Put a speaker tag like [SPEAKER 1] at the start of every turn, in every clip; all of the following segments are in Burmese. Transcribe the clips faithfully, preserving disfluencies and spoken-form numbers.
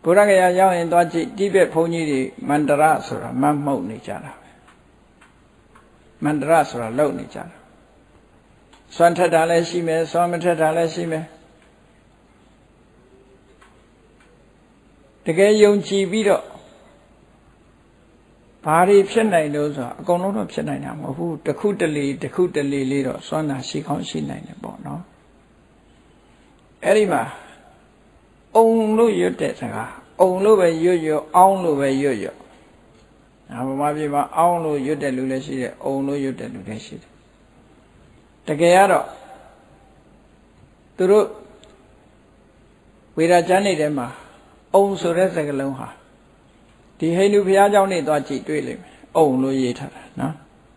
[SPEAKER 1] ဗုဒ္ဓဂယာရောက်ရင်သွားကြည့်တိဘက်ဘုန်းကြီးတွေမန္တရဆိုတာမတ်မှုတ်နေကြတာပဲမန္တရဆိုတာလုံနေကြတာစွမ်းထက်တာလည်းရှိမယ်စွမ်းမထက်တာလည်းရှိမယ်တကယ်ယုံကြည်ပြီးတော့ဘာတွေဖြစ်နိုင်လို့ဆိုတော့အကုန်လုံးတော့ဖြစ်နိုင်တာမဟုတ်ဘူးတစ်ခုတလေတစ်ခုတလေလေးတော့စွမ်းတာရှိကောင်းရှိနိုင်တယ်ပေါ့နော်အဲ့ဒီမှာအုံလို့ရွတ်တဲ့စကားအုံလို့ပဲရွတ်ရွတ်အောင်းလို့ပဲရွတ်ရွတ်ဒါဗမာပြည်မှာအောင်းလို့ရွတ်တဲ့လူလည်းရှိတယ်အုံလို့ရွတ်တဲ့လူလည်းရှိတယ်တကယ်ကတော့သူတို့ဝေဒကျမ်းတွေထဲမှာအုံဆိုတဲ့စကားလုံးဟာဒီဟိန္ဒူဘုရားကျောင်းနေသွားကြည့်တွေ့လိမ့်မယ်အုံလို့ရေးထားတာနော်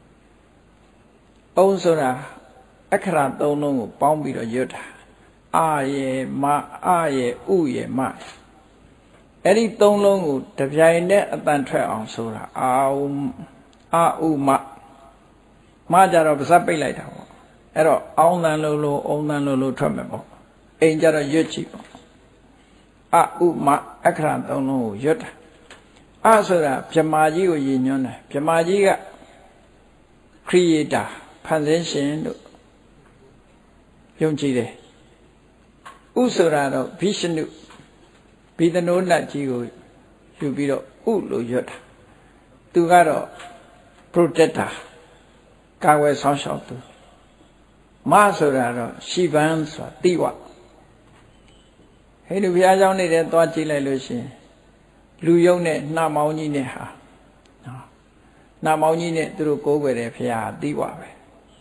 [SPEAKER 1] အုံဆိုတာအခရာသုံးလုံးကိုပေါင်းပြီးတော့ရွတ်တာအာယေမအာယေဥယေမအဲ့ဒီသုံးလုံးကိုတပြိုင်တည်းအတန်ထွက်အောင်ဆိုတာအာဥအာဥမမကြတော့ပါးစပ်ပိတ်လိုက်တာပေါ့အဲ့တော့အောင်းတန်လို့လို့အုံတန်လို့လို့ထွက်မယ်ပေါ့အိမ်ကြတော့ရွတ်ကြည့်ပေါ့အာဥမအခရာသုံးလုံးကိုရွတ်တာအဆိုတာဗြဟ္မာကြီးကိုရည်ညွှန်းတယ်ဗြဟ္မာကြီးက creator ဖန်ဆင်းရှင်လို့ယုံကြည်တယ်ဥဆိုတာတော့ဗိရှနုဘိသနိုးနတ်ကြီးကိုယူပြီးတော့ဥလို့ရွတ်တာသူကတော့ protector ကာဝယ်ဆောင်ရှောက်သူမဆိုတာတော့ရှိဗန်းဆိုတာတိဝဟိန္ဒူဘုရားကျောင်းနေတဲ့သွားကြည့်လိုက်လို့ရှိရင်လူယုံနဲ့နှာမောင်းကြီးနဲ့ဟာနော်နှာမောင်းကြီးနဲ့သူတို့ကိုးကွယ်တယ်ဘုရားတိဝပဲ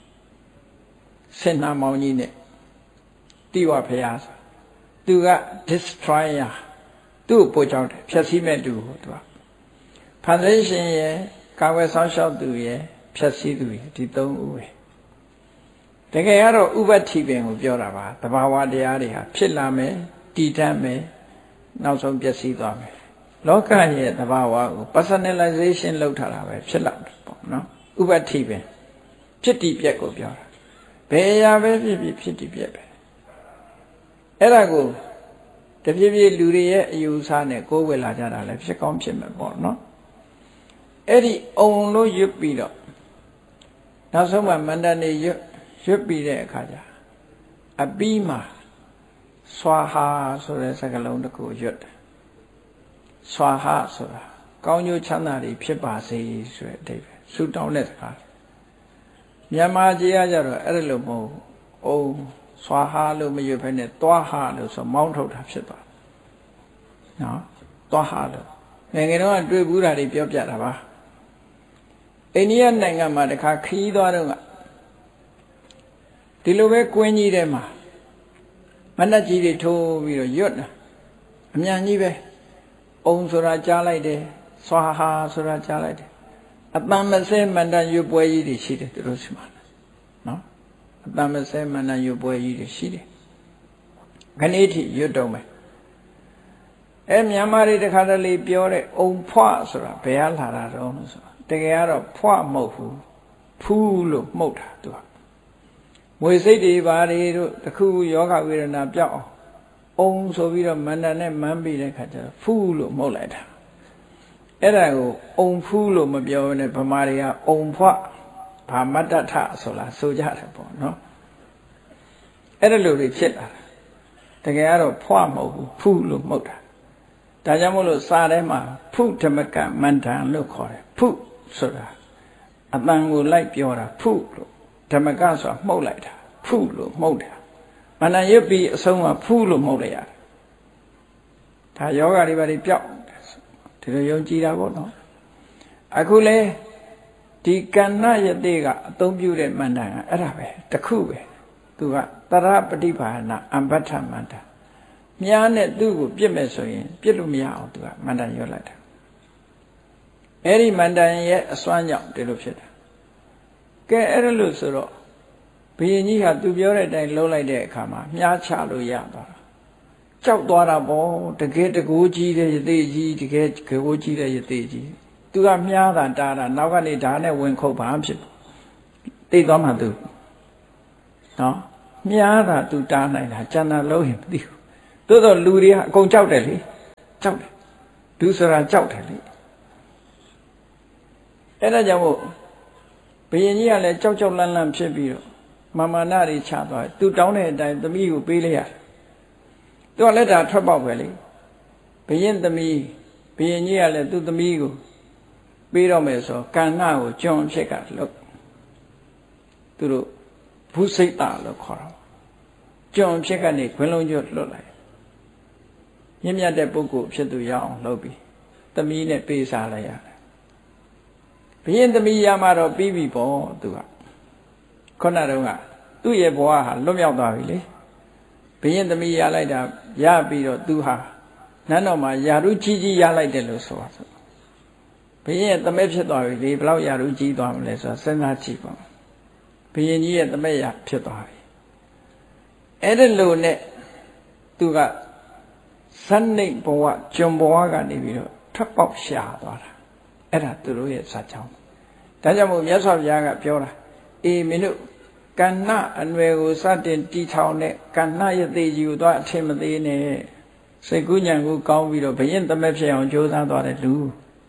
[SPEAKER 1] စစ်နှာမောင်းကြီးနဲ့တိဝဘုရားဆိုသူက destroyer သူ့ကိုပို့ကြောက်တယ်ဖြတ်စည်းမဲ့သူကိုသူကဖန်ဆင်းရှင်ရဲ့ကာဝယ်ဆောင်ရှောက်သူရဲ့ဖြတ်စည်းသူရဲ့ဒီသုံးဦးပဲတကယ်ကတော့ဥပ္ပတိပင်ကိုပြောတာပါသဘာဝတရားတွေဟာဖြစ်လာမယ်တည်တတ်မယ်နောက်ဆုံးပျက်စီးသွားမယ်လောကရဲ့သဘာဝကို personalization လုပ်ထားတာပဲဖြစ်လာတယ်ပေါ့နော်ဥပ္ပတိပင်ဖြစ်တည်ပြက်ကိုပြောတာဘယ်အရာပဲဖြစ်ဖြစ်ဖြစ်တည်ပြက်ပဲအဲ့ဒါကိုတဖြည်းဖြည်းလူတွေရဲ့အယူဆနဲ့ကိုးဝယ်လာကြတာလည်းဖြစ်ကောင်းဖြစ်မယ်ပေါ့နော်အဲ့ဒီအုံလို့ရွတ်ပြီးတော့နောက်ဆုံးမှမန္တန်နေရွတ်ရွတ်ပြီးတဲ့အခါကျအပြီးမှာစွာဟာဆိုတဲ့စကားလုံးတစ်ခုရွတ်တယ်စွာဟာဆိုတာကောင်းကျိုးချမ်းသာတွေဖြစ်ပါစေဆိုတဲ့အဓိပ္ပာယ်ဆုတောင်းတဲ့စကားမြန်မာကြီးကကြတော့အဲ့ဒါလို့မဟုတ်အုံစွာဟာလို့မရွတ်ဖ ೇನೆ သွားဟာလို့ဆိုမောင်းထုတ်တာဖြစ်သွားနော်သွားဟာလို့ငယ်ငယ်တော့တွေ့ဘူးတာတွေပြောပြတာပါအိန္ဒိယနိုင်ငံမှာတခါခီးသွားတော့ကဒီလိုပဲကွင်းကြီးထဲမှာမနှက်ကြီးတွေထိုးပြီးတော့ရွတ်တာအမြန်ကြီးပဲအုံဆိုတာကြားလိုက်တယ်စွာဟာဆိုတာကြားလိုက်တယ်အတန်မစဲမန္တန်ရွတ်ပွဲကြီးတွေရှိတယ်သူတို့ရှိမှာနော်အတန်မစဲမန္တန်ရွတ်ပွဲကြီးတွေရှိတယ်ခဏိထိရွတ်တော့မယ်အဲမြန်မာတွေတခါတလေပြောတဲ့အုံဖွဆိုတာဘယ်ဟာလာတာတော့လို့ဆိုတကယ်ကတော့ဖွမဟုတ်ဘူးဖူးလို့မှုတ်တာသူကမွေစိတ်တွေဘာတွေတို့တခုယောဂဝေဒနာပြောက်အောင်အုံဆိုပြီးတော့မန္တန်နဲ့မန်းပြီးတဲ့ခါကျတော့ဖူးလို့မှုတ်လိုက်တာအဲ့ဒါကိုအုံဖူးလို့မပြောဘဲနဲ့ဗမာတွေကအုံဖွဘာမတ္တထဆိုလားဆိုကြတယ်ပေါ့နော်အဲ့ဒါလိုတွေဖြစ်လာတာတကယ်ကတော့ဖွမဟုတ်ဘူးဖူးလို့မှုတ်တာဒါကြောင့်မို့လို့စာထဲမှာဖုဓမ္မကမန္တန်လို့ခေါ်တယ်ဖုဆိုတာအတန်ကိုလိုက်ပြောတာဖုလို့ဓမ္မကဆိုတာမှုတ်လိုက်တာဖုလို့မှုတ်တာမန္တန်ရွတ်ပြီးအဆုံးကဖုလို့မှုတ်လိုက်ရတယ်ဒါယောဂတွေဘာတွေပြောက်ဒီလိုယုံကြည်တာပေါ့နော်အခုလေဒီကဏ္ဍယတိကအသုံးပြုတဲ့မန္တန်ကအဲ့ဒါပဲတစ်ခုပဲသူကတရပฏิဘာနာအမ္ပဋ္ဌမန္တန်မြားနဲ့သူ့ကိုပြစ်မဲ့ဆိုရင်ပြစ်လို့မရအောင်သူကမန္တန်ရွတ်လိုက်တာအဲ့ဒီမန္တန်ရဲ့အစွမ်းကြောင့်ဒီလိုဖြစ်တာကဲအဲ့ဒါလို့ဆိုတော့ဘုရင်ကြီးကသူပြောတဲ့အတိုင်းလုံးလိုက်တဲ့အခါမှာမြားချလို့ရသွားတာကြောက်သွားတာပေါ့တကယ်တကူကြီးတဲ့ယသိကြီးတကယ်ကိုကြီးတဲ့ယသိကြီးသူကမြားတာတားတာနောက်ကနေဓာတ်နဲ့ဝင်ခုတ်ပါဖြစ်သိသွားမှသူနော်မြားတာသူတားနိုင်တာကျန်တာလုံးရင်မသိဘူးသို့တော့လူတွေကအကုန်ကြောက်တယ်လေကြောက်တယ်ဒုစရာကြောက်တယ်လေအဲ့ဒါကြောင့်မို့ဘုရင်ကြီးကလည်းကြောက်ကြောက်လန့်လန့်ဖြစ်ပြီးတော့မာမာနတွေချသွားတယ်သူတောင်းတဲ့အတိုင်းသမီးကိုပေးလိုက်ရတယ်သူကလက်တာထွက်ပေါက်ပဲလေဘုရင်သမီးဘုရင်ကြီးကလည်းသူ့သမီးကိုပေးတော့မယ်ဆိုကန္နကိုကျွန်အဖြစ်ကလို့သူတို့ဘုစိတ်တာလို့ခေါ်တာကျွန်အဖြစ်ကနေခွင်းလုံးကျွတ်လွတ်လိုက်မြင့်မြတ်တဲ့ပုဂ္ဂိုလ်ဖြစ်သူရအောင်လုပ်ပြီးသမီးနဲ့ပေးစားလိုက်ရတယ်ဘုရင်သမီးရမှတော့ပြီးပြီပေါ့သူကခုနတုန်းကသူ့ရဲ့ဘဝဟာလွတ်မြောက်သွားပြီလေဘုရင်သမီးရလိုက်တာရပြီးတော့သူဟာနန်းတော်မှာယာရုကြီးကြီးရလိုက်တယ်လို့ဆိုပါစို့ဘုရင်ရဲ့တမက်ဖြစ်သွားပြီလေဘယ်လောက်ယာရုကြီးသွားမလဲဆိုတာစဉ်းစားကြည့်ပါဘုရင်ကြီးရဲ့တမက်ရဖြစ်သွားပြီအဲ့ဒီလိုနဲ့သူကဇန်နိဘဝကျွန်ဘဝကနေပြီးတော့ထွက်ပေါက်ရှာသွားတာအဲ့ဒါသူတို့ရဲ့ဇာတ်ကြောင်းဒါကြောင့်မို့မြတ်စွာဘုရားကပြောတာအေးမင်းတို့ကဏ္ဍအနွယ်ကိုစတင်တီထောင်တဲ့ကဏ္ဍရသေးကြီးကိုတော့အထင်မသေးနဲ့စိတ်ကူးညံကိုကောင်းပြီးတော့ဘယင်သမက်ဖြစ်အောင်ကြိုးစားသွားတဲ့လူ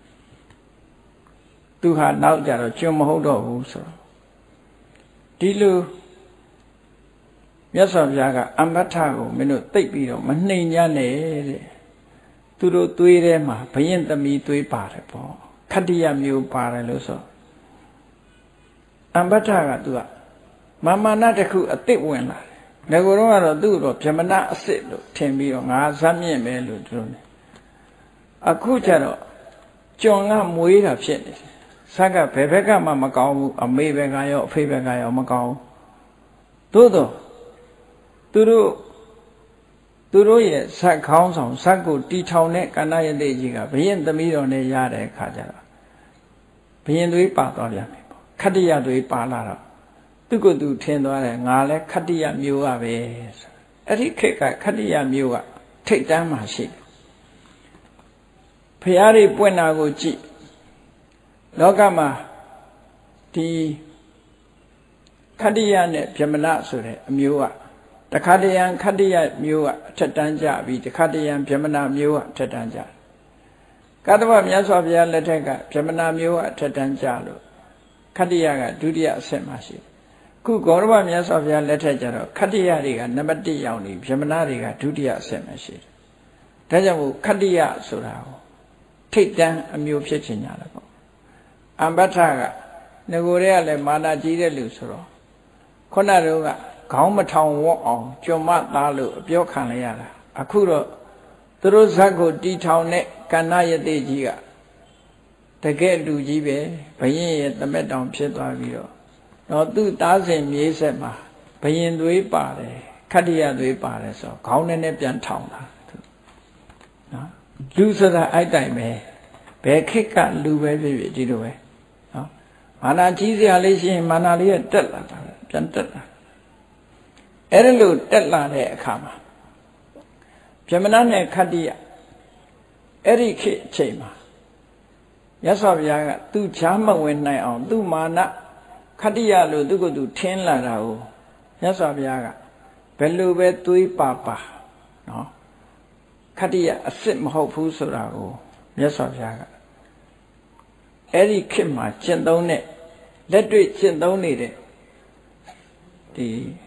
[SPEAKER 1] သူဟာနောက်ကြတော့ကျွံမဟုတ်တော့ဘူးဆိုတော့ဒီလိုမြတ်စွာဘုရားကအမ္မထကိုမင်းတို့သိပ်ပြီးတော့မနှိမ်ညံ့နဲ့တဲ့သူတို့သွေးထဲမှာဘယင်သမီးသွေးပါတယ်ပေါ့ခတ္တိယမျိုးပါတယ်လို့ဆိုအမ္မထကသူကမာမနာတစ်ခုအစ်စ်ဝင်လာတယ်ငါကတော့ကတော့သူ့တော့ဗြဟ္မဏအစ်စ်လို့ထင်ပြီးတော့ငါဇမ်းမြင့်ပဲလို့သူတို့အခုကျတော့ကျွန်ကမွေးတာဖြစ်နေတယ်ဆက်ကဘယ်ဘက်ကမှမကောင်းဘူးအမေဘက်ကရောအဖေဘက်ကရောမကောင်းဘူးသို့တော့သူတို့သူတို့ရဲ့ဇက်ခေါင်းဆောင်ဇက်ကိုတီထောင်တဲ့ကဏ္ဍရသေးကြီးကဘုရင်သမီးတော်နဲ့ရတဲ့အခါကျတော့ဘုရင်သွေးပါသွားပြန်ပြီပေါ့ခတ္တိယသွေးပါလာတော့သူကသူထင်သွားတယ်ငါလည်းခတ္တိယမျိုးကပဲဆိုအဲ့ဒီခေတ်ကခတ္တိယမျိုးကထိတ်တန်းမှရှိတယ်ဖျားတွေပွင့်တာကိုကြည့်လောကမှာဒီခတ္တိယနဲ့ဗြဟ္မဏဆိုတဲ့အမျိုးကတခါတရံခတ္တိယမျိုးကအထက်တန်းကြပြီးတခါတရံဗြဟ္မဏမျိုးကအထက်တန်းကြကတ္တဝမြတ်စွာဘုရားလက်ထက်ကဗြဟ္မဏမျိုးကအထက်တန်းကြလို့ခတ္တိယကဒုတိယအဆင့်မှာရှိတယ်ခုဂေါရဝမြတ်စွာဘုရားလက်ထက်ကျတော့ခတ္တိယတွေကနံပါတ်တစ်ရောက်နေဗြဟ္မဏတွေကဒုတိယအဆင့်မှာရှိတယ်ဒါကြောင့်မို့ခတ္တိယဆိုတာကိုထိတ်တန်းအမျိုးဖြစ်ချင်ကြတယ်ပေါ့အမ္ဘထကငကိုယ်တွေကလည်းမာနကြီးတဲ့လူဆိုတော့ခုနတုန်းကခေါင်းမထောင်ဝတ်အောင်ကြုံမသားလို့အပြောခံလိုက်ရတာအခုတော့သူတို့ဇက်ကိုတီထောင်တဲ့ကဏ္ဍရသေးကြီးကတကယ်လူကြီးပဲဘယင်ရဲ့တမက်တောင်ဖြစ်သွားပြီးတော့တော့သူ့သားစဉ်မြေးဆက်မှာဘယင်သွေးပါတယ်ခတ္တိယသွေးပါတယ်ဆိုခေါင်းနဲ့နဲ့ပြန်ထောင်တာနော်လူဆိုတာအဲ့တိုင်ပဲဘယ်ခေတ်ကလူပဲဖြစ်ဖြစ်ဒီလိုပဲနော်မာနကြီးစရာလေးရှိရင်မာနလေးကတက်လာတာပြန်တက်လာအဲ့ဒါလို့တက်လာတဲ့အခါမှာဗြဟ္မဏနဲ့ခတ္တိယအဲ့ဒီခေတ်အချိန်မှာမြတ်စွာဘုရားကသူ့ချားမဝင်နိုင်အောင်သူ့မာနခတ္တိယလို့သူ့ကိုယ်သူထင်းလာတာကိုမြတ်စွာဘုရားကဘယ်လိုပဲသွေးပါပါနော်ခတ္တိယအစ်စ်မဟုတ်ဘူးဆိုတာကိုမြတ်စွာဘုရားကအဲ့ဒီခေတ်မှာကျင့်သုံးတဲ့လက်တွေ့ကျင့်သုံးနေတဲ့ဒီ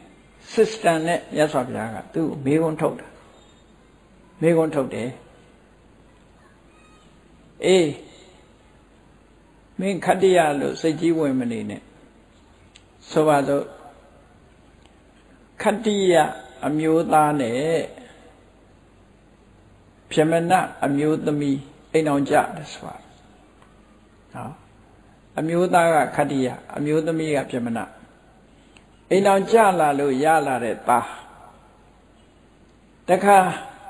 [SPEAKER 1] system နဲ့မြတ်စွာဘုရားကသူ့မေခွန်းထုတ်တာမေခွန်းထုတ်တယ်အေးမင်းခတ္တိယလို့စိတ်ကြီးဝင်မနေနဲ့ဆိုပါတော့ခတ္တိယအမျိုးသားနဲ့ဗြဟ္မဏအမျိုးသမီးအိမ်အောင်ကြတယ်ဆိုတာနော်အမျိုးသားကခတ္တိယအမျိုးသမီးကဗြဟ္မဏအိမ်အောင်ကြလာလို့ရလာတဲ့သားတခါ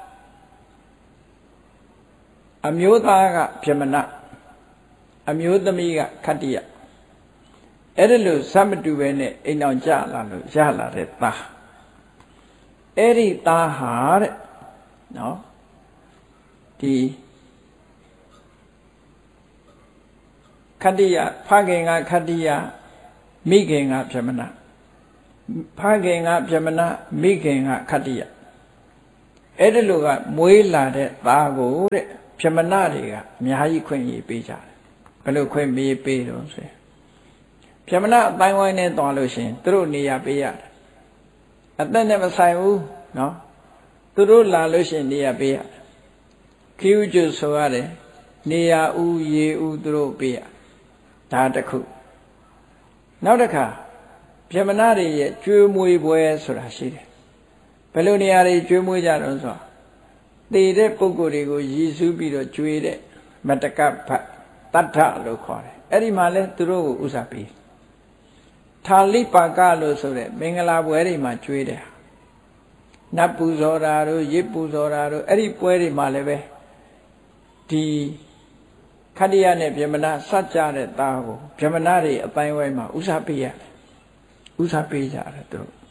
[SPEAKER 1] အမျိုးသားကဗြဟ္မဏအမျိုးသမီးကခတ္တိယအဲ့ဒါလို့စမတူပဲနဲ့အိမ်အောင်ကြလာလို့ရလာတဲ့သားအဲ့ဒီသားဟာတဲ့နော်ဒီခတ္တိယဖခင်ကခတ္တိယမိခင်ကဗြဟ္မဏဖခင်ကဗြဟ္မဏမိခင်ကခတ္တိယအဲ့ဒီလိုကမွေးလာတဲ့သားကိုတဲ့ပြမနာတွေကအများကြီးခွင့်ရပေးကြတယ်ဘယ်လိုခွင့်ပေးပေးတော့ဆိုရင်ပြမနာအတိုင်းဝိုင်းနဲ့တွားလို့ရှင်သူတို့နေရာပေးရတယ်အသက်နဲ့မဆိုင်ဘူးနော်သူတို့လာလို့ရှင်နေရာပေးရတယ်ခီးဥကျွဆိုရတယ်နေရာဥရေဥသူတို့ပေးရဒါတစ်ခုနောက်တစ်ခါပြမနာတွေရဲ့ကျွေးမွေးပွဲဆိုတာရှိတယ်ဘယ်လိုနေရာတွေကျွေးမွေးကြတော့ဆိုတည်တဲ့ပုဂ္ဂိုလ်တွေကိုရည်စူးပြီးတော့ကျွေးတဲ့မတကဖတ်တတ္ထလို့ခေါ်တယ်အဲ့ဒီမှာလဲသူတို့ကိုဥစ္စာပေးထာလိပါကလို့ဆိုတဲ့မင်္ဂလာပွဲတွေမှာကျွေးတယ်နတ်ပူဇော်တာတို့ရစ်ပူဇော်တာတို့အဲ့ဒီပွဲတွေမှာလည်းပဲဒီခတ္တယနဲ့ဗြဟ္မဏစัจကြတဲ့သားကိုဗြဟ္မဏတွေအပိုင်းဝိုင်းမှာဥစ္စာပေးရတယ်ဥစ္စာပေးကြတယ်သူတို့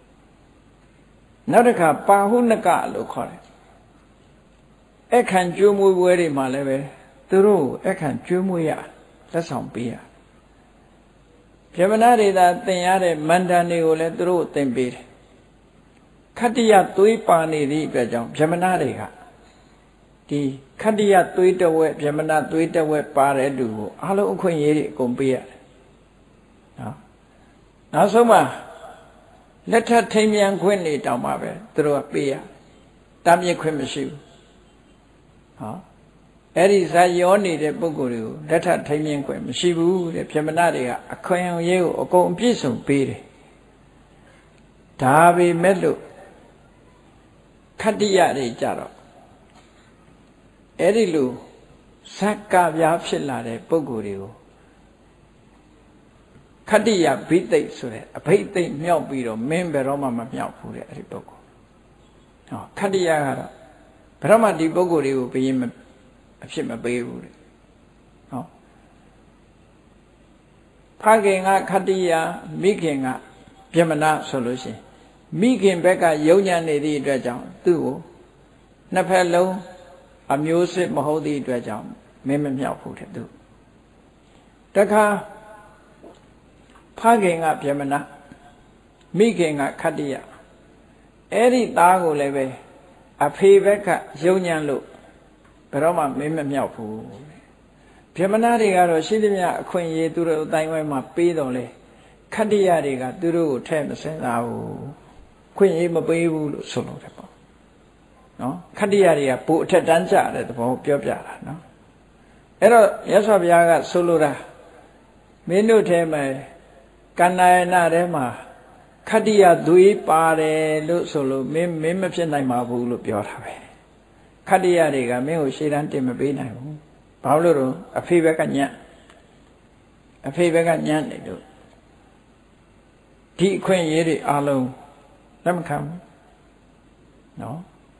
[SPEAKER 1] နောက်တစ်ခါပါဟုနကလို့ခေါ်တယ်အခန့်ကျွေးမွေးပွဲတွေမှာလည်းပဲသူတို့အခန့်ကျွေးမွေးရလက်ဆောင်ပေးရဗြဟ္မဏတွေသာသင်ရတဲ့မန္တန်တွေကိုလည်းသူတို့သင်ပေးတယ်ခတ္တယသွေးပါနေသည့်အတွက်ကြောင့်ဗြဟ္မဏတွေကဒီခတ္တယသွေးတဝက်ဗြဟ္မဏသွေးတဝက်ပါတဲ့လူကိုအားလုံးအခွင့်အရေးတွေအကုန်ပေးရတယ်နော်နောက်ဆုံးမှာလက်ထပ်ထိမ်းမြန်းခွင့်နေတောင်မှပဲသူတို့ကပေးရတာမြစ်ခွင့်မရှိဘူးဟောအဲ့ဒီဇာယောနေတဲ့ပုဂ္ဂိုလ်တွေကိုလက်ထပ်ထိမ်းမြန်းခွင့်မရှိဘူးတဲ့ဗြဟ္မဏတွေကအခွင့်အရေးကိုအကုန်အပြည့်စုံပေးတယ်ဒါပေမဲ့လို့ခတ္တယတွေကြတော့အဲ့ဒီလိုဇက်ကပြားဖြစ်လာတဲ့ပုဂ္ဂိုလ်တွေကိုခတ္တယဘိသိက်ဆိုတဲ့အဘိသိက်မြောက်ပြီးတော့မင်းဘယ်တော့မှမမြောက်ဘူးတဲ့အဲ့ဒီပုဂ္ဂိုလ်ဟောခတ္တယကတော့ဘယ်တော့မှဒီပုဂ္ဂိုလ်တွေကိုဘယင်းအဖြစ်မပေးဘူးတဲ့ဟောဖခင်ကခတ္တယမိခင်ကဗြဟ္မဏဆိုလို့ရှိရင်မိခင်ဘက်ကယုံညံ့နေသည့်အတွက်ကြောင့်သူ့ကိုနှစ်ဖက်လုံးအမျိုးစစ်မဟုတ်သည့်အတွက်ကြောင့်မင်းမမြောက်ဘူးတဲ့သူတခါဖခင်ကဗြဟ္မဏမိခင်ကခတ္တယအဲ့ဒီသားကိုလည်းပဲအဖေဘက်ကယုံညံ့လို့ဘယ်တော့မှမင်းမမြောက်ဘူးဗြဟ္မဏတွေကတော့ရှိသမျှအခွင့်အရေးသူတို့အတိုင်းဝိုင်းမှာပေးတော်လဲခတ္တယတွေကသူတို့ကိုထဲ့မစင်စားဘူးခွင့်ရေးမပေးဘူးလို့ဆိုလို့တယ်ပေါ့နော်ခတ္တယတွေကပိုအထက်တန်းကြတဲ့သဘောပြောပြတာနော်အဲ့တော့မြတ်စွာဘုရားကဆိုလိုတာမင်းတို့ထဲမှာကန္နာယနာထဲမှာခတ္တယသွေးပါတယ်လို့ဆိုလို့မင်းမင်းမဖြစ်နိုင်ပါဘူးလို့ပြောတာပဲခတ္တယတွေကမင်းကိုရှေ့တန်းတင်မပေးနိုင်ဘူးဘာလို့လို့အဖေဘက်ကညံ့အဖေဘက်ကညံ့နေလို့ဒီအခွင့်အရေးတွေအလုံးလက်မခံဘူးနော်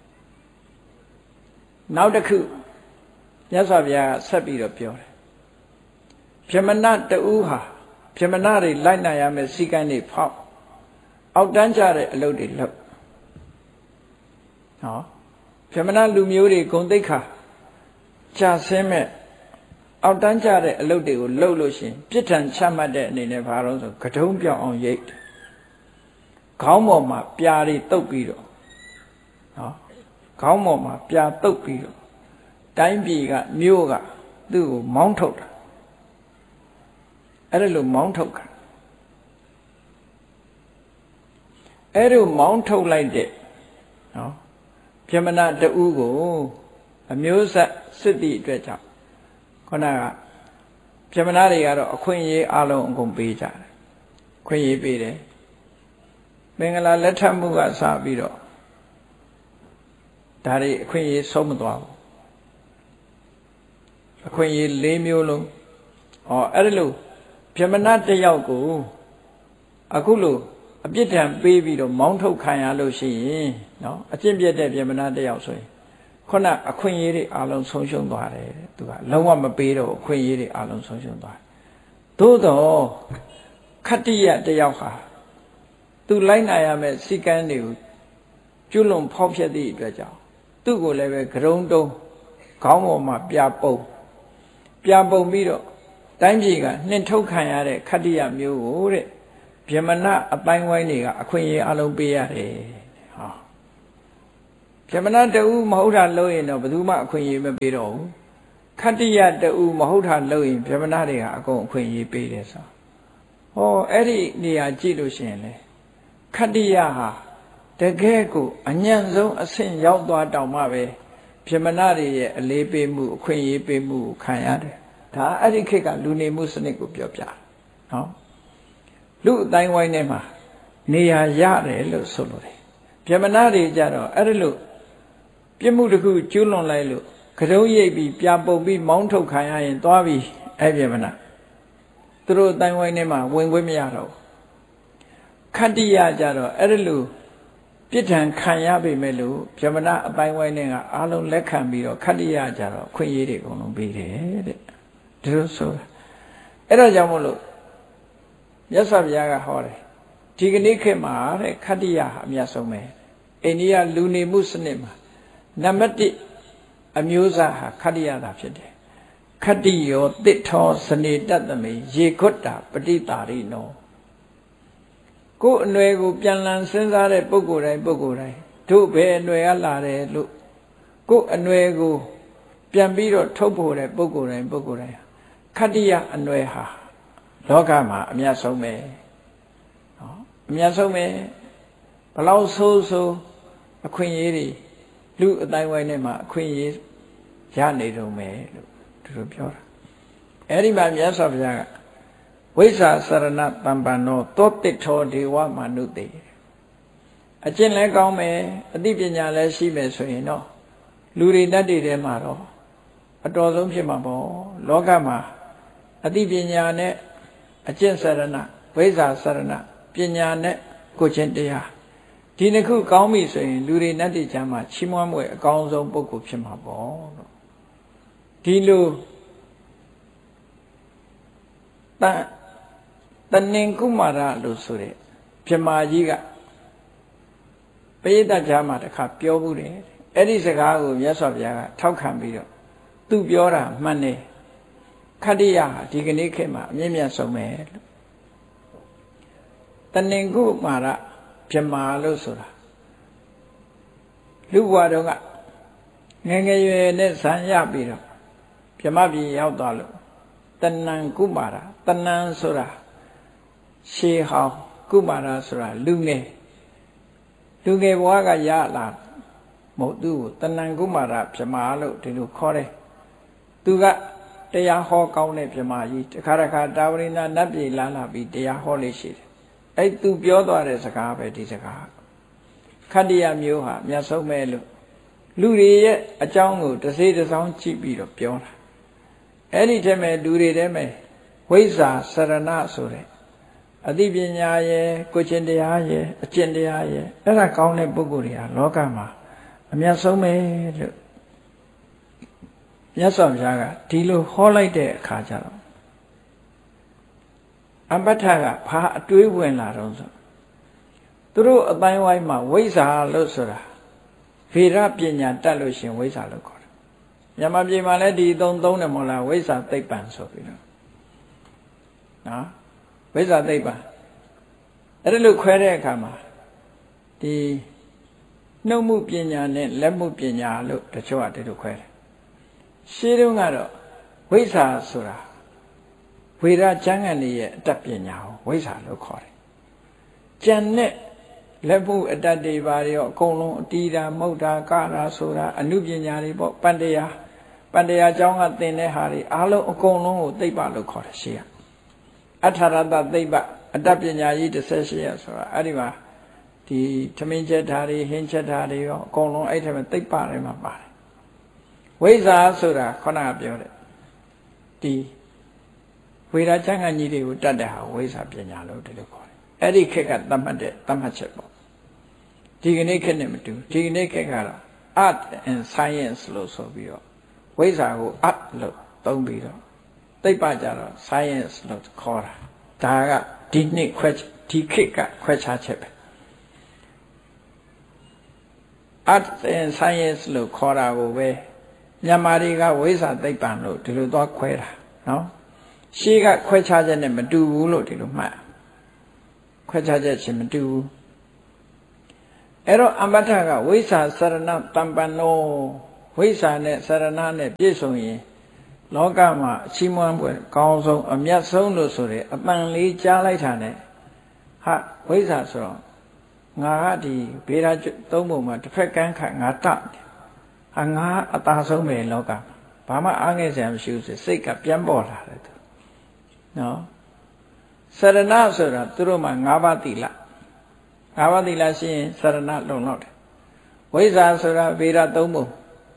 [SPEAKER 1] နောက်တစ်ခုမြတ်စွာဘုရားဆက်ပြီးတော့ပြောတယ်ဗြဟ္မဏတူဟာဗြဟ္မဏတွေလိုက်နိုင်ရမယ်စီကံတွေဖောက်အောက်တန်းကြတဲ့အလုပ်တွေလုပ်ဟောဗြဟ္မဏလူမျိုးတွေဂုဏ်သိက္ခာကြာဆင်းမဲ့အောက်တန်းကြတဲ့အလုပ်တွေကိုလုပ်လို့ရှင်ပြစ်ဒဏ်ချမှတ်တဲ့အနေနဲ့ဘာလို့ဆိုကတုံးပြောင်းအောင်ရိတ်ခေါင်းပေါ်မှာပြာတွေတုပ်ပြီးတော့ဟောခေါင်းပေါ်မှာပြာတုပ်ပြီးတော့တိုင်းပြည်ကမြို့ကသူ့ကိုမောင်းထုတ်တာအဲ့ဒါလိုမောင်းထုတ်တာအဲ့လိုမောင်းထုတ်လိုက်တဲ့နော်ဗြဟ္မဏတူကိုအမျိုးဆက်စစ်တီအတွက်ကြောင့်ခုနကဗြဟ္မဏတွေကတော့အခွင့်အရေးအလုံးအကုန်ပေးကြတယ်ခွင့်ရေးပေးတယ်မင်္ဂလာလက်ထပ်မှုကစပြီးတော့ဒါတွေအခွင့်အရေးဆုံးမသွားဘူးအခွင့်အရေး၄မျိုးလုံးဟောအဲ့ဒါလို့ဗြဟ္မဏတစ်ယောက်ကိုအခုလို့အပြစ်ဒဏ်ပေးပြီးတော့မောင်းထုတ်ခံရလို့ရှိရင်နော်အကျင့်ပြတ်တဲ့ဗြဟ္မဏတစ်ယောက်ဆိုရင်ခုနအခွင့်အရေးတွေအလုံးဆုံးရှုံးသွားတယ်သူကလုံးဝမပေးတော့အခွင့်အရေးတွေအလုံးဆုံးရှုံးသွားသို့တော့ခတ္တယတစ်ယောက်ဟာသူလိုက်နိုင်ရမယ့်စီကံတွေကိုကျွလွန်ဖောက်ဖျက်သည့်အတွက်ကြောင့်သူ့ကိုလည်းပဲဂရုံတုံးခေါင်းပေါ်မှာပြပုံပြပုံပြီးတော့တိုင်းပြည်ကနှင်ထုတ်ခံရတဲ့ခတ္တယမျိုးကိုတဲ့ဗြဟ္မဏအပိုင်းဝိုင်းတွေကအခွင့်အရေးအလုံးပေးရတယ်ဟောပြမနာတူမဟုတ်တာလို့ရင်တော့ဘယ်သူမှအခွင့်အရေးမပေးတော့ဘူးခတ္တိယတူမဟုတ်တာလို့ရင်ပြမနာတွေကအကုန်အခွင့်အရေးပေးတယ်ဆိုဟောအဲ့ဒီနေရာကြည့်လို့ရှိရင်လေခတ္တိယဟာတကယ်ကိုအညံ့ဆုံးအဆင့်ရောက်သွားတောင်မှပဲပြမနာတွေရဲ့အလေးပေးမှုအခွင့်အရေးပေးမှုကိုခံရတယ်ဒါအဲ့ဒီခေတ်ကလူနေမှုစနစ်ကိုပြောပြနော်လူအတိုင်းဝိုင်းထဲမှာနေရာရတယ်လို့ဆိုလို့တယ်ပြမနာတွေကြတော့အဲ့ဒီလိုပြစ်မှုတစ်ခုကျူးလွန်လိုက်လို့ကတုံးရိပ်ပြီးပြပုံပြီးမောင်းထုတ်ခံရရင်သွားပြီးအဲ့ပြမနာသူတို့အတိုင်းဝိုင်းထဲမှာဝင်ခွင့်မရတော့ခတ္တိယကြတော့အဲ့ဒီလိုပြစ်ဒဏ်ခံရပေမဲ့လို့ပြမနာအတိုင်းဝိုင်းထဲကအားလုံးလက်ခံပြီးတော့ခတ္တိယကြတော့ခွင့်ရေးတွေအကုန်လုံးပေးတယ်တဲ့ဒီလိုဆိုတာအဲ့ဒါကြောင့်မို့လို့မြတ်စွာဘုရားကဟောတယ်ဒီကနေ့ခေတ်မှာတဲ့ခတ္တိယဟာအမြတ်ဆုံးပဲအိန္ဒိယလူနေမှုစနစ်မှာနံပါတ်တစ်အမျိုးအစားဟာခတ္တိယသာဖြစ်တယ်ခတ္တိယောတစ်ထောစနေတတ်သမေရေခွတ်တာပဋိတာရိနောကိုယ်အနွယ်ကိုပြန်လည်စဉ်းစားတဲ့ပုဂ္ဂိုလ်တိုင်းပုဂ္ဂိုလ်တိုင်းတို့ဘယ်အနွယ်ကလာတယ်လို့ကိုယ်အနွယ်ကိုပြန်ပြီးတော့ထုတ်ဖို့တဲ့ပုဂ္ဂိုလ်တိုင်းပုဂ္ဂိုလ်တိုင်းခတ္တိယအနွယ်ဟာလောကမှာအမြတ်ဆုံးပဲနော်အမြတ်ဆုံးပဲဘလောက်ဆိုးဆိုးအခွင့်အရေးတွေလူအတိုင်းဝိုင်းထဲမှာအခွင့်အရေးရနေတော့မယ်လို့သူတို့ပြောတာအဲ့ဒီမှာမြတ်စွာဘုရားကဝိဇ္ဇာစရဏတမ္ပန္နောသောတိထောဒေဝမနုတေအကျင့်လည်းကောင်းမယ်အသိပညာလည်းရှိမယ်ဆိုရင်တော့လူတွေတတ်တွေထဲမှာတော့အတော်ဆုံးဖြစ်မှာပေါ့လောကမှာအသိပညာနဲ့အကျင့်စရဏဝိဇ္ဇာစရဏပညာနဲ့ကိုယ်ချင်းတရားဒီနှစ်ခုကောင်းပြီဆိုရင်လူတွေနတ်တွေချမ်းမှာချီးမွမ်းမွေအကောင်းဆုံးပုဂ္ဂိုလ်ဖြစ်မှာပေါ့လို့ဒီလိုတန်တဏင်ကုမာရလို့ဆိုတဲ့ပြမာကြီးကပရိသတ်ကြားမှာတခါပြောဘူးတယ်အဲ့ဒီစကားကိုမြတ်စွာဘုရားကထောက်ခံပြီးတော့သူပြောတာမှန်တယ်ခတ္တိယဟာဒီကနေ့ခေတ်မှာအမြင့်မြတ်ဆုံးပဲလို့တဏင်ကုမာရပြမာလို့ဆိုတာလူဘဝတုန်းကငယ်ငယ်ရွယ်နဲ့ဇံရပြီးတော့ပြမပြည်ရောက်သွားလို့တဏံကုမာရတဏံဆိုတာရှေးဟောင်းကုမာရဆိုတာလူငယ်လူငယ်ဘဝကရလာမဟုတ်သူ့ကိုတဏံကုမာရပြမာလို့ဒီလိုခေါ်တယ်သူကတရားဟောကောင်းတဲ့ပြမာကြီးတခါတခါတာဝရိန္ဒနတ်ပြည်လာလာပြီးတရားဟောလေးရှိတယ်အဲ့သူပြောသွားတဲ့စကားပဲဒီစကားခတ္တိယမျိုးဟာမြတ်ဆုံးပဲလို့လူတွေရဲ့အကြောင်းကိုတစ်စေးတစ်စောင်းကြည့်ပြီးတော့ပြောတာအဲ့ဒီထဲမှာလူတွေထဲမှာဝိဇ္ဇာစရဏဆိုတဲ့အသိပညာရဲ့ကိုယ်ချင်းတရားရဲ့အကျင့်တရားရဲ့အဲ့ဒါကောင်းတဲ့ပုဂ္ဂိုလ်တွေဟာလောကမှာအမြတ်ဆုံးပဲလို့မြတ်စွာဘုရားကဒီလိုဟောလိုက်တဲ့အခါကျတော့အပဋ္ဌကဘာအတွေးဝင်လာတော့ဆိုသူတို့အတိုင်းဝိုင်းမှာဝိဇ္ဇာလို့ဆိုတာဗေဒပညာတတ်လို့ရှင်ဝိဇ္ဇာလို့ခေါ်တယ်မြန်မာပြည်မှာလည်းဒီသုံးသုံးတယ်မဟုတ်လားဝိဇ္ဇာသိပ္ပံဆိုပြီးတော့နော်ဝိဇ္ဇာသိပ္ပံအဲ့ဒါလို့ခွဲတဲ့အခါမှာဒီနှုတ်မှုပညာနဲ့လက်မှုပညာလို့တချို့ကဒီလိုခွဲတယ်ရှင်းတုန်းကတော့ဝိဇ္ဇာဆိုတာဝေဒကျမ်းဂန်ရဲ့အတတ်ပညာကိုဝိဇ္ဇာလို့ခေါ်တယ်ကျန်တဲ့လက်မှုအတတ်တွေပါရောအကုန်လုံးအတီးတာမုတ်တာကတာဆိုတာအနုပညာတွေပေါ့ပန္တရားပန္တရားကျောင်းကသင်တဲ့ဟာတွေအားလုံးအကုန်လုံးကိုသိပ္ပလို့ခေါ်တယ်ရှေ့ကအထာရတသိပ္ပအတတ်ပညာကြီးတစ်ဆက်ရှိရဆိုတာအဲ့ဒီမှာဒီသမင်းချက်ဓာတ်တွေဟင်းချက်ဓာတ်တွေရောအကုန်လုံးအဲ့ထက်မှသိပ္ပတွေမှာပါတယ်ဝိဇ္ဇာဆိုတာခုနကပြောတဲ့ဒီဝေဒကျမ်းဂန်ကြီးတွေကိုတတ်တဲ့ဟာဝိဇ္ဇာပညာလို့ဒီလိုခေါ်တယ်အဲ့ဒီခေတ်ကသတ်မှတ်တဲ့သတ်မှတ်ချက်ပေါ့ဒီကနေ့ခေတ်နဲ့မတူဒီကနေ့ခေတ်ကတော့ art and science လို့ဆိုပြီးတော့ဝိဇ္ဇာကို art လို့သုံးပြီးတော့သိပ္ပကြတော့ science လို့ခေါ်တာဒါကဒီနှစ်ခွဲဒီခေတ်ကခွဲခြားချက်ပဲ art and science လို့ခေါ်တာကိုပဲမြန်မာတွေကဝိဇ္ဇာသိပ္ပံလို့ဒီလိုသွားခွဲတာနော်ရှေးကခွဲခြားချက်နဲ့မတူဘူးလို့ဒီလိုမှတ်ခွဲခြားချက်ချင်းမတူဘူးအဲ့တော့အမ္မထကဝိဇ္ဇာစရဏတံပန္နောဝိဇ္ဇာနဲ့စရဏနဲ့ပြည့်စုံရင်လောကမှာအချီးမွမ်းပွဲကောင်းဆုံးအမြတ်ဆုံးလို့ဆိုတဲ့အပန်လေးကြားလိုက်တာနဲ့ဟာဝိဇ္ဇာဆိုတော့ငါကဒီဘေးရာသုံးပုံမှာတစ်ဖက်ကန်းခါငါတဟာငါအသာဆုံးပဲလောကဘာမှအားငယ်စရာမရှိဘူးစိတ်ကပြန်ပေါ်လာတယ်သူနော်စရဏဆိုတာသူတို့မှာ၅ပါးသီလ၅ပါးသီလရှိရင်စရဏလုံလောက်တယ်ဝိဇ္ဇာဆိုတာဘေးရာသုံးပုံ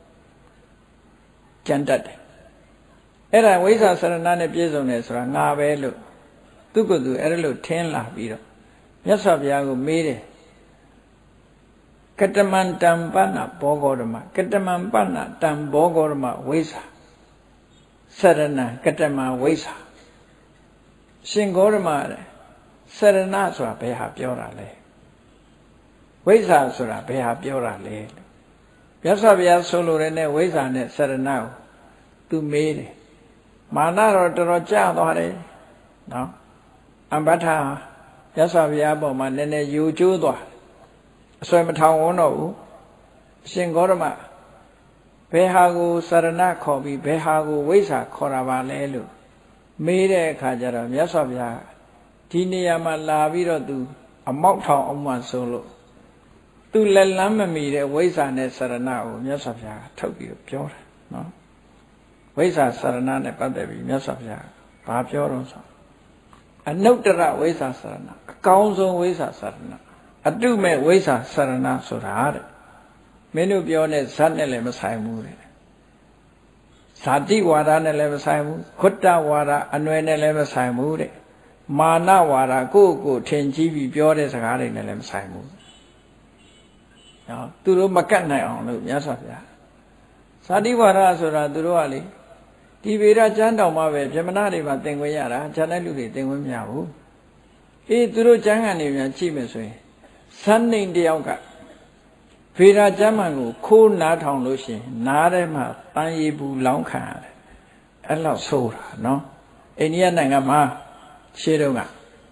[SPEAKER 1] ကျန်တတ်တယ်အဲ့ဒါဝိဇ္ဇာစရဏနဲ့ပြည့်စုံတယ်ဆိုတာငါပဲလို့သူကသူအဲ့ဒါလို့ထင်းလာပြီးတော့မြတ်စွာဘုရားကိုမေးတယ်ကတမန္တံပဏ္ဏဘောဂောဓမ္မကတမံပဏ္ဏတံဘောဂောဓမ္မဝိဇ္ဇာစရဏကတမဝိဇ္ဇာရှင်ဂေါဓမ္မတဲ့စရဏဆိုတာဘယ်ဟာပြောတာလဲဝိဇ္ဇာဆိုတာဘယ်ဟာပြောတာလဲမြတ်စွာဘုရားဆိုလိုတဲ့နဲ့ဝိဇ္ဇာနဲ့စရဏကိုသူမေးတယ်မာနတော့တော်တော်ကြာသွားတယ်နော်အမ္ဘထမြတ်စွာဘုရားပေါ်မှာနည်းနည်းယူကျိုးသွားအစွဲမထောင်ဝန်းတော့ဘူးအရှင်ဂေါတမဘယ်ဟာကိုစရဏခေါ်ပြီးဘယ်ဟာကိုဝိဇ္ဇာခေါ်တာပါလဲလို့မေးတဲ့အခါကျတော့မြတ်စွာဘုရားဒီနေရာမှာလာပြီးတော့သူအမောက်ထောင်အောင်မှဆိုလို့သူလက်လန်းမမီတဲ့ဝိဇ္ဇာနဲ့စရဏကိုမြတ်စွာဘုရားထုတ်ပြီးပြောတာနော်ဝိဇ္ဇာစရဏနဲ့ပတ်သက်ပြီးမြတ်စွာဘုရားဘာပြောတော့ဆိုအနုတ္တရဝိဇ္ဇာစရဏအကောင်းဆုံးဝိဇ္ဇာစရဏအတုမဲ့ဝိဇ္ဇာစရဏဆိုတာတဲ့မင်းတို့ပြောတဲ့ဇတ်နဲ့လည်းမဆိုင်ဘူးတဲ့ဇာတိဝါဒနဲ့လည်းမဆိုင်ဘူးခွတ္တဝါဒအနွယ်နဲ့လည်းမဆိုင်ဘူးတဲ့မာနဝါဒကိုယ့်ကိုယ်ထင်ကြီးပြီးပြောတဲ့စကားတွေနဲ့လည်းမဆိုင်ဘူးနော်သူတို့မကတ်နိုင်အောင်လို့မြတ်စွာဘုရားဇာတိဝါဒဆိုတာသူတို့ကလေဒီဗေဒကျမ်းတော်မှာပဲဗြဟ္မဏတွေမှာသင်ခွင့်ရတာဉာဏ်တဲ့လူတွေသင်ခွင့်မရဘူးအေးသူတို့ကျမ်းဂန်တွေများကြည့်မယ်ဆိုရင်ဇန်နိန်တယောက်ကဗေဒကျမ်းမှန်ကိုခိုးနားထောင်လို့ရှိရင်နားထဲမှာတန်ရီဘူးလောင်းခံရတယ်အဲ့လောက်ဆိုးတာနော်အိန္ဒိယနိုင်ငံမှာရှေးတုန်းက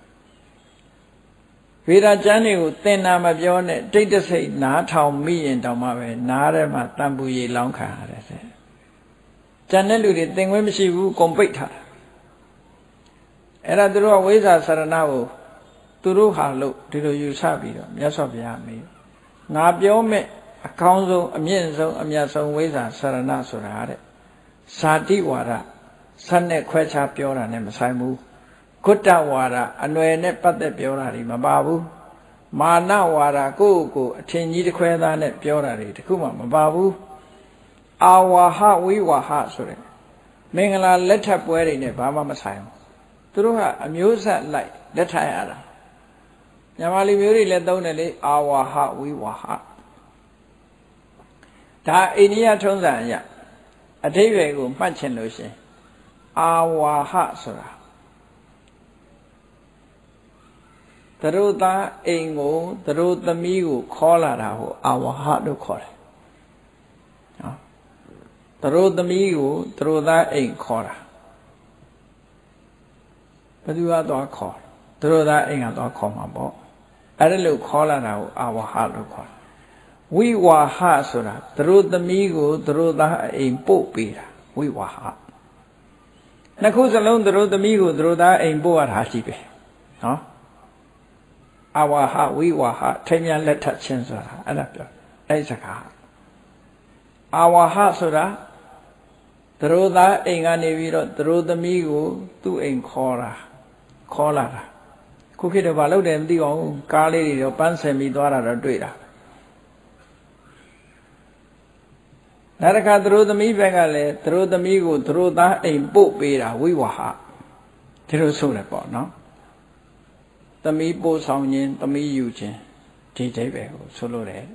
[SPEAKER 1] ဗေဒကျမ်းတွေကိုသင်တာမပြောနဲ့တိတ်တဆိတ်နားထောင်မိရင်တောင်မှပဲနားထဲမှာတန်ပူရီလောင်းခံရတယ်တဲ့ကျန်တဲ့လူတွေသင်ခွင့်မရှိဘူးကုန်ပိတ်ထားတာအဲ့ဒါသူတို့ကဝိဇ္ဇာစရဏကိုသူတို့ဟာလို့ဒီလိုယူဆပြီးတော့မြတ်စွာဘုရားမေးငါပြောမဲ့အကောင်းဆုံးအမြင့်ဆုံးအမြတ်ဆုံးဝိဇ္ဇာစရဏဆိုတာတဲ့ဇာတိဝါဒဆက်နဲ့ခွဲခြားပြောတာနဲ့မဆိုင်ဘူးခွတ္တဝါဒအနွယ်နဲ့ပတ်သက်ပြောတာတွေမပါဘူးမာနဝါဒကိုယ့်ကိုယ်အထင်ကြီးတစ်ခွဲသားနဲ့ပြောတာတွေတခုမှမပါဘူးအာဝါဟဝိဝါဟဆိုတဲ့မင်္ဂလာလက်ထပ်ပွဲတွေနဲ့ဘာမှမဆိုင်ဘူးသူတို့ကအမျိုးဆက်လိုက်လက်ထပ်ရတာမြန်မာလူမျိုးတွေလည်းသုံးတယ်လေအာဝါဟဝိဝါဟဒါအိန္ဒိယထုံးစံအရအဓိပ္ပာယ်ကိုမှတ်ချင်လို့ရှင်အာဝါဟဆိုတာသူတို့သားအိမ်ကိုသူတို့သမီးကိုခေါ်လာတာကိုအာဝါဟလို့ခေါ်တယ်နော်သူတို့သမီးကိုသူတို့သားအိမ်ခေါ်တာဘယ်သူကသွားခေါ်သူတို့သားအိမ်ကသွားခေါ်မှာပေါ့အဲ့ဒါလို့ခေါ်လာတာကိုအာဝါဟလို့ခေါ်တယ်ဝိဝါဟဆိုတာသူတို့သမီးကိုသူတို့သားအိမ်ပို့ပေးတာဝိဝါဟနှစ်ခုစလုံးသူတို့သမီးကိုသူတို့သားအိမ်ပို့ရတာရှိပဲနော်အာဝါဟဝိဝါဟထိမ်းမြလက်ထပ်ခြင်းဆိုတာအဲ့ဒါပြောအဲ့စကားအာဝါဟဆိုတာသူတို့သားအိမ်ကနေပြီးတော့သူတို့သမီးကိုသူ့အိမ်ခေါ်တာခေါ်လာတာခုခေတ်တော့ဘာလုပ်တယ်မသိပါဘူးကားလေးတွေတော့ပန်းဆင်ပြီးသွားတာတော့တွေ့တာနောက်တစ်ခါသူတို့သမီးဘက်ကလည်းသူတို့သမီးကိုသူတို့သားအိမ်ပို့ပေးတာဝိဝါဟဒီလိုဆိုတယ်ပေါ့နော်သမီးပို့ဆောင်ခြင်းသမီးယူခြင်းဒီအိဗယ်ကိုဆိုလို့တယ်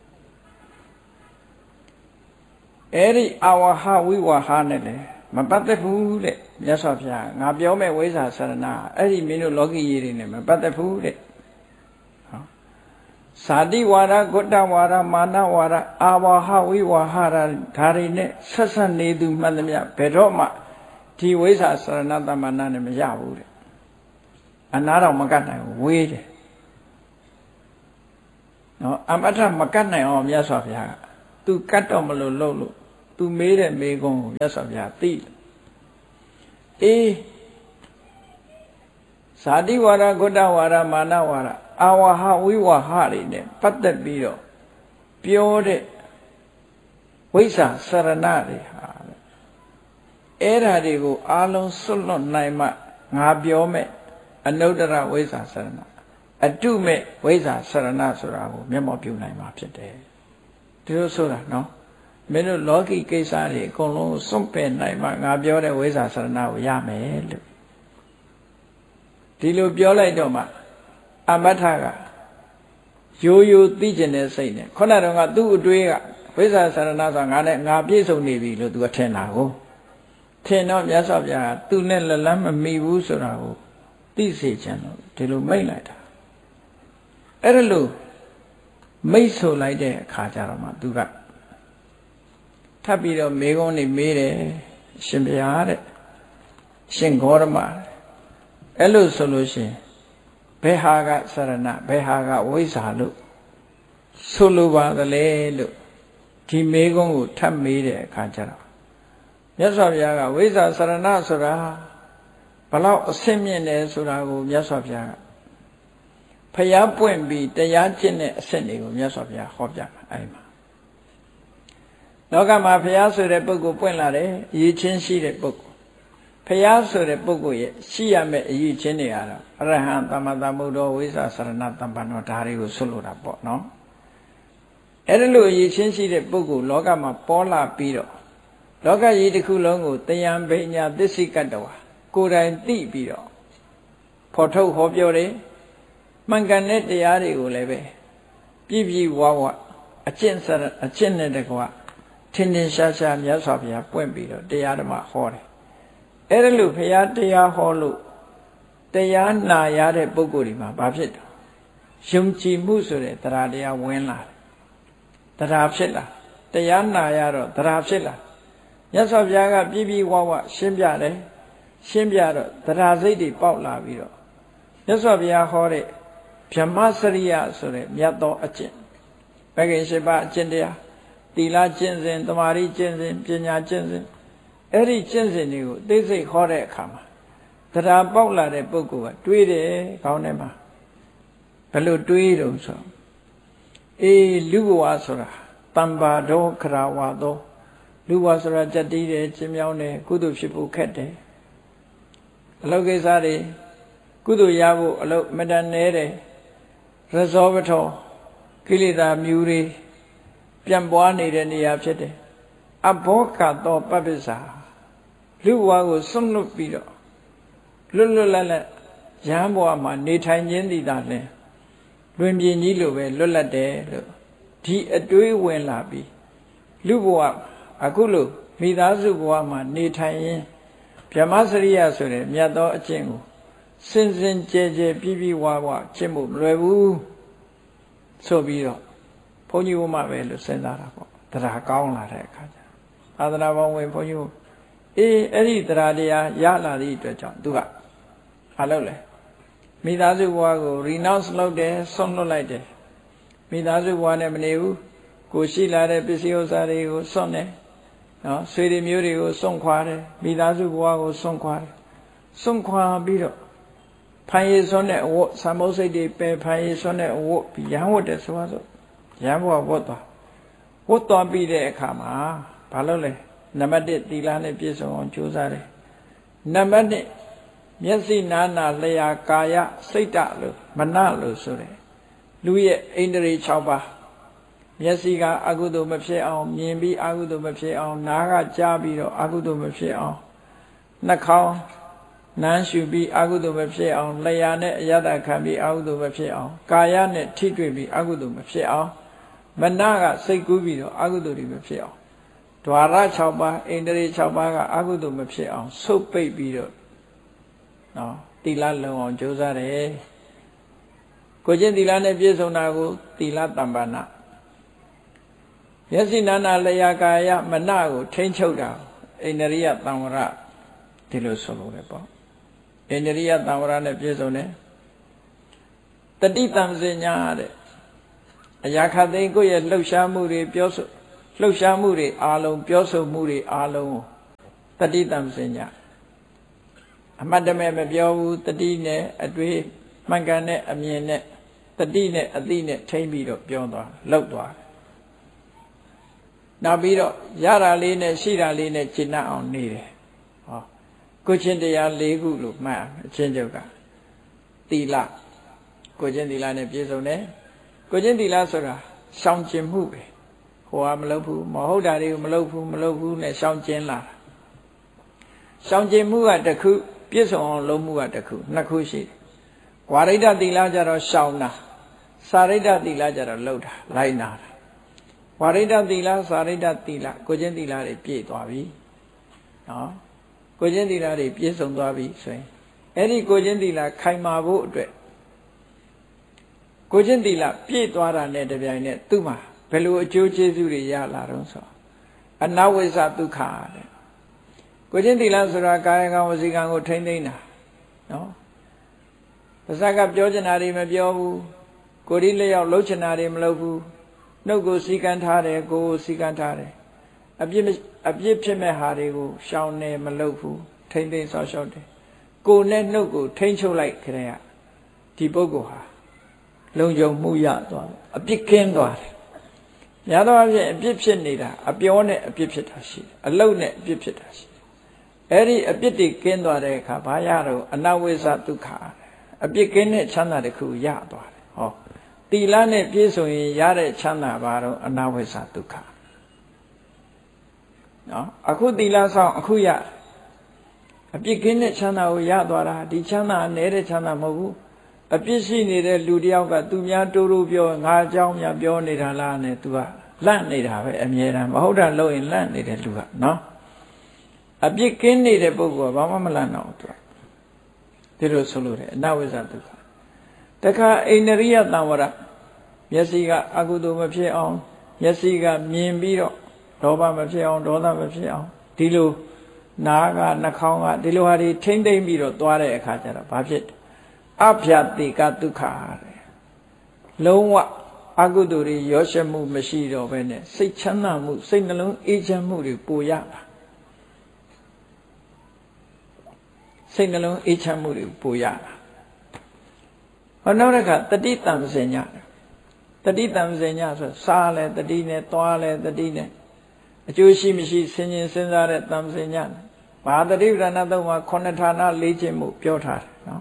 [SPEAKER 1] အဲ့ဒီအာဝါဟဝိဝါဟနဲ့လေမပတ်သက်ဘူးတဲ့မြတ်စွာဘုရားငါပြောမဲ့ဝိဇ္ဇာစရဏအဲ့ဒီမင်းတို့လောကီရေးတွေနဲ့မပတ်သက်ဘူးတဲ့ဟောဇာတိဝါဒဂုတ္တဝါဒမာနဝါဒအာဝါဟဝိဝါဟဓာတွေနဲ့ဆက်ဆက်နေသူမှန်သမျှဘယ်တော့မှဒီဝိဇ္ဇာစရဏတမ္မာနနဲ့မရဘူးတဲ့အနာတော်မကတ်နိုင်ဘူးဝေးတယ်နော်အမထမကတ်နိုင်အောင်မြတ်စွာဘုရားကသူကတ်တော့မလို့လှုပ်လို့သူမေးတဲ့မေးခွန်းကိုမြတ်စွာဘုရားသိအေးဇာတိဝါဒဂုတ္တဝါဒမာနဝါဒအာဝါဟဝိဝါဟတွေနဲ့ပတ်သက်ပြီးတော့ပြောတဲ့ဝိဇ္ဇာစရဏတွေဟာအဲ့ဓာတွေကိုအားလုံးစွန့်လွတ်နိုင်မှငါပြောမဲ့အနုတ္တရဝိဇ္ဇာစရဏအတုမဲ့ဝိဇ္ဇာစရဏဆိုတာကိုမျက်မှောက်ပြုနိုင်မှာဖြစ်တယ်ဒီလိုဆိုတာနော်မင်းတို့လောကီကိစ္စတွေအကုန်လုံးစွန့်ပယ်နိုင်မှငါပြောတဲ့ဝိဇ္ဇာစရဏကိုရမယ်လို့ဒီလိုပြောလိုက်တော့မှအမထကရိုးရိုးသိကျင်တဲ့စိတ်နဲ့ခုနကတော့ကသူ့အတွေးကဝိဇ္ဇာစရဏဆိုတာငါနဲ့ငါပြည့်စုံနေပြီလို့သူကထင်တာကိုထင်တော့မြတ်စွာဘုရားကသူနဲ့လက်လန်းမမိဘူးဆိုတာကိုသိစေချင်လို့ဒီလိုမိတ်လိုက်တာအဲ့ဒါလို့မိတ်ဆိုလိုက်တဲ့အခါကျတော့မှသူကထပ်ပြီးတော့မေကုန်းနေမေးတယ်ရှင်ဘုရားတဲ့ရှင်ဂေါရမအဲ့လိုဆိုလို့ရှိရင်ဘယ်ဟာကစရဏဘယ်ဟာကဝိဇ္ဇာလို့ဆိုလိုပါသလဲလို့ဒီမေကုန်းကိုထပ်မေးတဲ့အခါကျတော့မြတ်စွာဘုရားကဝိဇ္ဇာစရဏဆိုတာဘလောက်အဆင့်မြင့်တယ်ဆိုတာကိုမြတ်စွာဘုရားကဖျားပွင့်ပြီးတရားကျင့်တဲ့အဆင့်တွေကိုမြတ်စွာဘုရားဟောပြမှာအဲ့မှာလောကမှာဖျားဆိုတဲ့ပုဂ္ဂိုလ်ပွင့်လာတယ်အရေးချင်းရှိတဲ့ပုဂ္ဂိုလ်ဖျားဆိုတဲ့ပုဂ္ဂိုလ်ရဲ့ရှိရမယ့်အရေးချင်းတွေကတော့အရဟံသမ္မာသမ္ဗုဒ္ဓဝိဇ္ဇာစရဏသမ္ပန္နောဒါတွေကိုဆွလို့တာပေါ့နော်အဲ့ဒါလို့အရေးချင်းရှိတဲ့ပုဂ္ဂိုလ်လောကမှာပေါ်လာပြီးတော့လောကကြီးတစ်ခုလုံးကိုတယံဘိညာသစ္စိကတ္တဝါကိုယ်တိုင်သိပြီးတော့ဖော်ထုတ်ဟောပြောတယ်မှန်ကန်တဲ့တရားတွေကိုလည်းပဲပြည့်ပြည့်ဝဝအကျင့်စရအကျင့်နဲ့တကွထင်ထင်ရှားရှားမြတ်စွာဘုရားပွင့်ပြီးတော့တရားဓမ္မဟောတယ်အဲ့ဒါလို့ဘုရားတရားဟောလို့တရားနာရတဲ့ပုဂ္ဂိုလ်ဒီမှာဘာဖြစ်တော့ယုံကြည်မှုဆိုတဲ့တရားတရားဝင်လာတယ်တရားဖြစ်လာတရားနာရတော့တရားဖြစ်လာမြတ်စွာဘုရားကပြည့်ပြည့်ဝဝရှင်းပြတယ်ရှင်းပြတော့တရားစိတ်တွေပေါက်လာပြီးတော့မြတ်စွာဘုရားဟောတဲ့ဗြဟ္မစရိယဆိုတဲ့မြတ်သောအကျင့်ဘဂိရှိပါအကျင့်တရားသီလကျင့်စဉ်သမာဓိကျင့်စဉ်ပညာကျင့်စဉ်အဲ့ဒီကျင့်စဉ်တွေကိုသိစိတ်ဟောတဲ့အခါမှာတရားပေါက်လာတဲ့ပုဂ္ဂိုလ်ကတွေးတယ်ခေါင်းထဲမှာဘယ်လိုတွေးတုံးဆိုအေးလူဘဝဆိုတာတမ္ပါတော်ခရာဝါသောလူဘဝဆိုတာကြက်တီးတယ်ကျင်းမြောင်းတယ်ကုသိုလ်ဖြစ်ဖို့ခက်တယ်အလုပ်ကိစ္စတွေကုသိုလ်ရဖို့အလုပ်မတန်နေတယ်ရဇောပထောကိလေသာမြူတွေပြန်ပွားနေတဲ့နေရာဖြစ်တယ်အဘောကသောပပ္ပစ္စာလူဘဝကိုစွန့်လွတ်ပြီးတော့လွတ်လွတ်လပ်လပ်ရဟန်းဘဝမှာနေထိုင်ခြင်းတည်တာလဲလွင်ပြင်ကြီးလိုပဲလွတ်လပ်တယ်လို့ဒီအတွေးဝင်လာပြီးလူဘဝအခုလို့မိသားစုဘဝမှာနေထိုင်ရင်ဗြဟ္မစရိယဆိုတဲ့မြတ်သောအကျင့်ကိုစင်စင်ကြဲကြဲပြည့်ပြည့်ဝဝကျင့်ဖို့မလွယ်ဘူးဆိုပြီးတော့ဘုန်းကြီးဘုမပဲလို့စဉ်းစားတာပေါ့တရားကောင်းလာတဲ့အခါကျသာသနာပေါင်းဝင်ဘုန်းကြီးအေးအဲ့ဒီတရားတရားရလာသည့်အတွက်ကြောင့်သူကအားလုပ်လဲမိသားစုဘဝကို renounce လုပ်တယ်ဆုံးလွတ်လိုက်တယ်မိသားစုဘဝနဲ့မနေဘူးကိုရှိလာတဲ့ပစ္စည်းဥစ္စာတွေကိုစွန့်တယ်နော်ဆွေတွေမျိုးတွေကိုစွန့်ခွာတယ်မိသားစုဘဝကိုစွန့်ခွာတယ်စွန့်ခွာပြီးတော့ဖိုင်ရည်စွန့်တဲ့အဝတ်သံမုတ်စိတ်တွေပယ်ဖိုင်ရည်စွန့်တဲ့အဝတ်ရဟန်းဝတ်တယ်ဆိုပါစို့ရဟန်းဘဝဝတ်သွားဝတ်သွားပြီးတဲ့အခါမှာဘာလုပ်လဲနံပါတ်一သီလနဲ့ပြည့်စုံအောင်ကြိုးစားတယ်နံပါတ်二မျက်စိနာနာလျာကာယစိတ်တလို့မနလို့ဆိုတယ်လူရဲ့ဣန္ဒြေ၆ပါးမျက်စိကအကုသိုလ်မဖြစ်အောင်မြင်ပြီးအကုသိုလ်မဖြစ်အောင်နားကကြားပြီးတော့အကုသိုလ်မဖြစ်အောင်နှာခေါင်းနမ်းရှုပြီးအကုသိုလ်မဖြစ်အောင်လျာနဲ့အယတခံပြီးအကုသိုလ်မဖြစ်အောင်ကာယနဲ့ထိတွေ့ပြီးအကုသိုလ်မဖြစ်အောင်မနကစိတ်ကူးပြီးတော့အကုသိုလ်တွေမဖြစ်အောင်ဓဝါရ၆ပါးဣန္ဒြေ၆ပါးကအကုသိုလ်မဖြစ်အောင်ဆုတ်ပိတ်ပြီးတော့နော်သီလလုံအောင်ကြိုးစားတယ်ကိုကျင့်သီလနဲ့ပြည့်စုံတာကိုသီလတမ္ပန္နမျက်စိနာနာလျာကာယမနကိုထိမ့်ချုပ်တာဣန္ဒြိယသံဝရဒီလိုဆိုလို့လည်းပေါ့ဣန္ဒြိယသံဝရနဲ့ပြည့်စုံတယ်တတိတံစဉ္ညာတဲ့တအရာခတ်သိမ်းကိုယ့်ရဲ့လှုပ်ရှားမှုတွေပြောဆိုလှုပ်ရှားမှုတွေအားလုံးပြောဆိုမှုတွေအားလုံးကိုတတိတံစင်ညာအမှတ်တမဲ့မပြောဘူးတတိနဲ့အတွေ့မှန်ကန်တဲ့အမြင်နဲ့တတိနဲ့အသိနဲ့ထိမ့်ပြီးတော့ပြောသွားလှုပ်သွားနောက်ပြီးတော့ရတာလေးနဲ့ရှိတာလေးနဲ့ရှင်းအောင်နေတယ်ဟောကိုချင်းတရား၄ခုလို့မှတ်အချင်းချုပ်ကသီလကိုချင်းသီလနဲ့ပြည့်စုံတယ်ကိုချင်းသီလဆိုတာရှောင်ကျင်မှုပဲဟိုကမလုပ်ဘူးမဟုတ်တာတွေကိုမလုပ်ဘူးမလုပ်ဘူးနဲ့ရှောင်ကျင်လာရှောင်ကျင်မှုကတစ်ခုပြည့်စုံအောင်လုပ်မှုကတစ်ခုနှစ်ခုရှိတယ်ဝါရိဒသီလကြတော့ရှောင်တာစာရိဒသီလကြတော့လှုပ်တာလိုက်နာတာဝါရိဒသီလစာရိဒသီလကိုချင်းသီလတွေပြည့်သွားပြီနော်ကိုချင်းသီလတွေပြည့်စုံသွားပြီဆိုရင်အဲ့ဒီကိုချင်းသီလခိုင်မာဖို့အတွက်ကိုချင်းသီလပြည့်သွားတာနဲ့တပြိုင်နက်သူ့မှာဘယ်လိုအကျိုးကျေးဇူးတွေရလာတော့ဆိုအနဝိဇ္ဇဒုက္ခတဲ့ကိုချင်းသီလဆိုတာကာယကံဝစီကံကိုထိမ့်သိမ့်တာနော်ပါဇက်ကပြောချင်တာတွေမပြောဘူးကိုယ်ဒီလျောက်လှုပ်ချင်တာတွေမလုပ်ဘူးနှုတ်ကိုစီကံထားတယ်ကိုယ်ကိုစီကံထားတယ်အပြစ်အပြစ်ဖြစ်မဲ့ဟာတွေကိုရှောင်နေမလုပ်ဘူးထိမ့်သိမ့်ဆောက်ရှောက်တယ်ကိုယ်နဲ့နှုတ်ကိုထိမ့်ချုပ်လိုက်ခတဲ့ကဒီပုဂ္ဂိုလ်ဟာလုံခြုံမှုရသွားတယ်အပြစ်ကင်းသွားတယ်များသောအားဖြင့်အပြစ်ဖြစ်နေတာအပြောနဲ့အပြစ်ဖြစ်တာရှိတယ်အလုတ်နဲ့အပြစ်ဖြစ်တာရှိတယ်အဲ့ဒီအပြစ်တွေကင်းသွားတဲ့အခါဘာရတော့အနဝိဇ္ဇဒုက္ခအပြစ်ကင်းတဲ့ချမ်းသာတစ်ခုရသွားတယ်ဟောသီလနဲ့ပြည့်စုံရင်ရတဲ့ချမ်းသာဘာတော့အနဝိဇ္ဇဒုက္ခနော်အခုသီလဆောင်အခုရအပြစ်ကင်းတဲ့ချမ်းသာကိုရသွားတာဒီချမ်းသာနည်းတဲ့ချမ်းသာမဟုတ်ဘူးအပြစ်ရှိနေတဲ့လူတယောက်ကသူများတိုးတိုးပြောငါအကြောင်းများပြောနေတာလားနဲ့ तू ကလန့်နေတာပဲအမြဲတမ်းမဟုတ်တာလို့ရင်လန့်နေတဲ့လူကနော်အပြစ်ကင်းနေတဲ့ပုဂ္ဂိုလ်ကဘာမှမလန့်တော့သူကဒီလိုဆိုလို့တယ်အနဝိဇ္ဇဒုက္ခတခါအိန္ဒရိယသံဝရမျက်စိကအကုသိုလ်မဖြစ်အောင်မျက်စိကမြင်ပြီးတော့လောဘမဖြစ်အောင်ဒေါသမဖြစ်အောင်ဒီလိုနားကနှာခေါင်းကဒီလိုဟာတွေထိမ့်သိမ့်ပြီးတော့သွားတဲ့အခါကျတော့ဘာဖြစ်အဖျာတိကဒုက္ခတဲ့လုံးဝအကုသိုလ်တွေရောရှက်မှုမရှိတော့ဘဲနဲ့စိတ်ချမ်းသာမှုစိတ်နှလုံးအေးချမ်းမှုတွေပိုရတာစိတ်နှလုံးအေးချမ်းမှုတွေပိုရတာဟောနောက်တစ်ခါတတိတံစင်ညတတိတံစင်ညဆိုစားလဲတတိနဲ့သွားလဲတတိနဲ့အကျိုးရှိမရှိဆင်ញင်စဉ်းစားတဲ့တံစင်ညဘာတတိပဒနာသုံးမှာခုနှစ်ဌာန၄ခြင်းမှုပြောထားတယ်နော်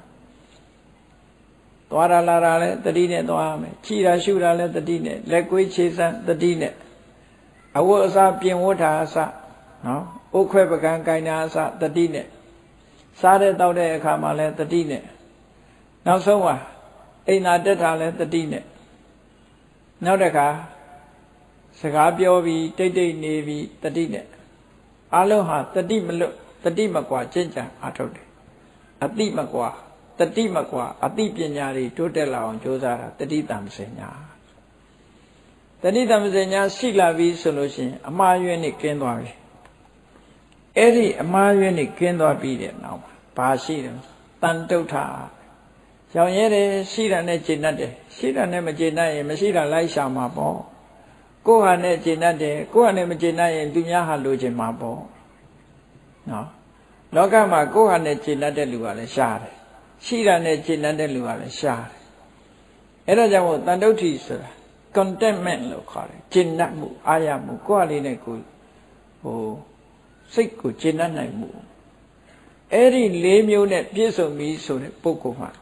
[SPEAKER 1] သွားရလာတာလဲတတိနဲ့သွားရမယ်ခြိတာရှုတာလဲတတိနဲ့လက်ကွေးခြေစမ်းတတိနဲ့အဝတ်အစားပြင်ဝတ်တာအစနော်ဥခွဲပကံကိုင်တာအစတတိနဲ့စားတဲ့တောက်တဲ့အခါမှာလဲတတိနဲ့နောက်ဆုံးဟာအိမ်သာတက်တာလဲတတိနဲ့နောက်တစ်ခါစကားပြောပြီးတိတ်တိတ်နေပြီးတတိနဲ့အလုံးဟာတတိမလွတ်တတိမကွာကျင့်ကြံအားထုတ်တယ်အတိမကွာတတိမကွာအတိပညာတွေတိုးတက်လာအောင်ကြိုးစားတာတတိတံစင်ညာတတိတံစင်ညာရှိလာပြီဆိုလို့ရှိရင်အမှားယွင်းနေကင်းသွားပြီအဲ့ဒီအမှားယွင်းနေကင်းသွားပြီးတဲ့နောက်မှာဘာရှိတယ်တန်တုဋ္ဌာရောင်ရဲတယ်ရှိတာနဲ့ကျင့်တတ်တယ်ရှိတာနဲ့မကျင့်တတ်ရင်မရှိတာလိုက်ရှာမှာပေါ့ကိုယ်ဟာနဲ့ကျင့်တတ်တယ်ကိုယ်ဟာနဲ့မကျင့်တတ်ရင်သူများဟာလိုချင်မှာပေါ့နော်လောကမှာကိုယ်ဟာနဲ့ကျင့်တတ်တဲ့လူကလည်းရှားတယ်ရှိတာနဲ့ကျင့်တတ်တဲ့လူကလည်းရှားတယ်အဲ့ဒါကြောင့်မို့တန်တုဋ္ဌိဆိုတာ contentment လို့ခေါ်တယ်ကျင့်တတ်မှုအာရမှုကိုယ်ဟာလေးနဲ့ကိုယ်ဟိုစိတ်ကိုကျင့်တတ်နိုင်မှုအဲ့ဒီ၄မျိုးနဲ့ပြည့်စုံပြီဆိုတဲ့ပုဂ္ဂိုလ်မှာ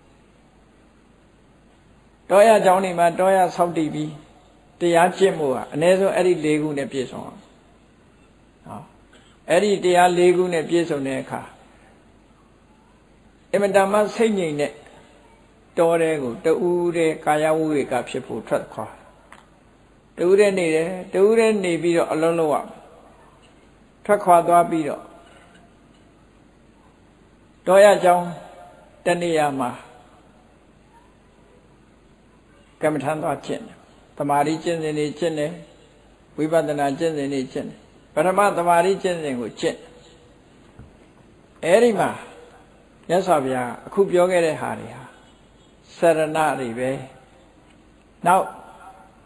[SPEAKER 1] တောရကြောင်းနေမှာတောရဆောက်တည်ပြီးတရားကျင့်မှုဟာအ ਨੇ ဆုံးအဲ့ဒီ၄ခုနဲ့ပြည့်စုံအောင်ဟောအဲ့ဒီတရား၄ခုနဲ့ပြည့်စုံတဲ့အခါအမတမစိတ်ငြိမ်တဲ့တောတဲ့ကိုတူးတဲ့ကာယဝိဝေကဖြစ်ဖို့ထွက်ခွာတူးတဲ့နေတယ်တူးတဲ့နေပြီးတော့အလုံးလုံးရထွက်ခွာသွားပြီးတော့တောရကြောင်းတနေရာမှာကမ္မထံသွားကျင့်တယ်တမာရီကျင့်စဉ်တွေကျင့်တယ်ဝိပဿနာကျင့်စဉ်တွေကျင့်တယ်ပထမတမာရီကျင့်စဉ်ကိုကျင့်အဲဒီမှာမြတ်စွာဘုရားအခုပြောခဲ့တဲ့ဟာတွေဟာစရဏတွေပဲနောက်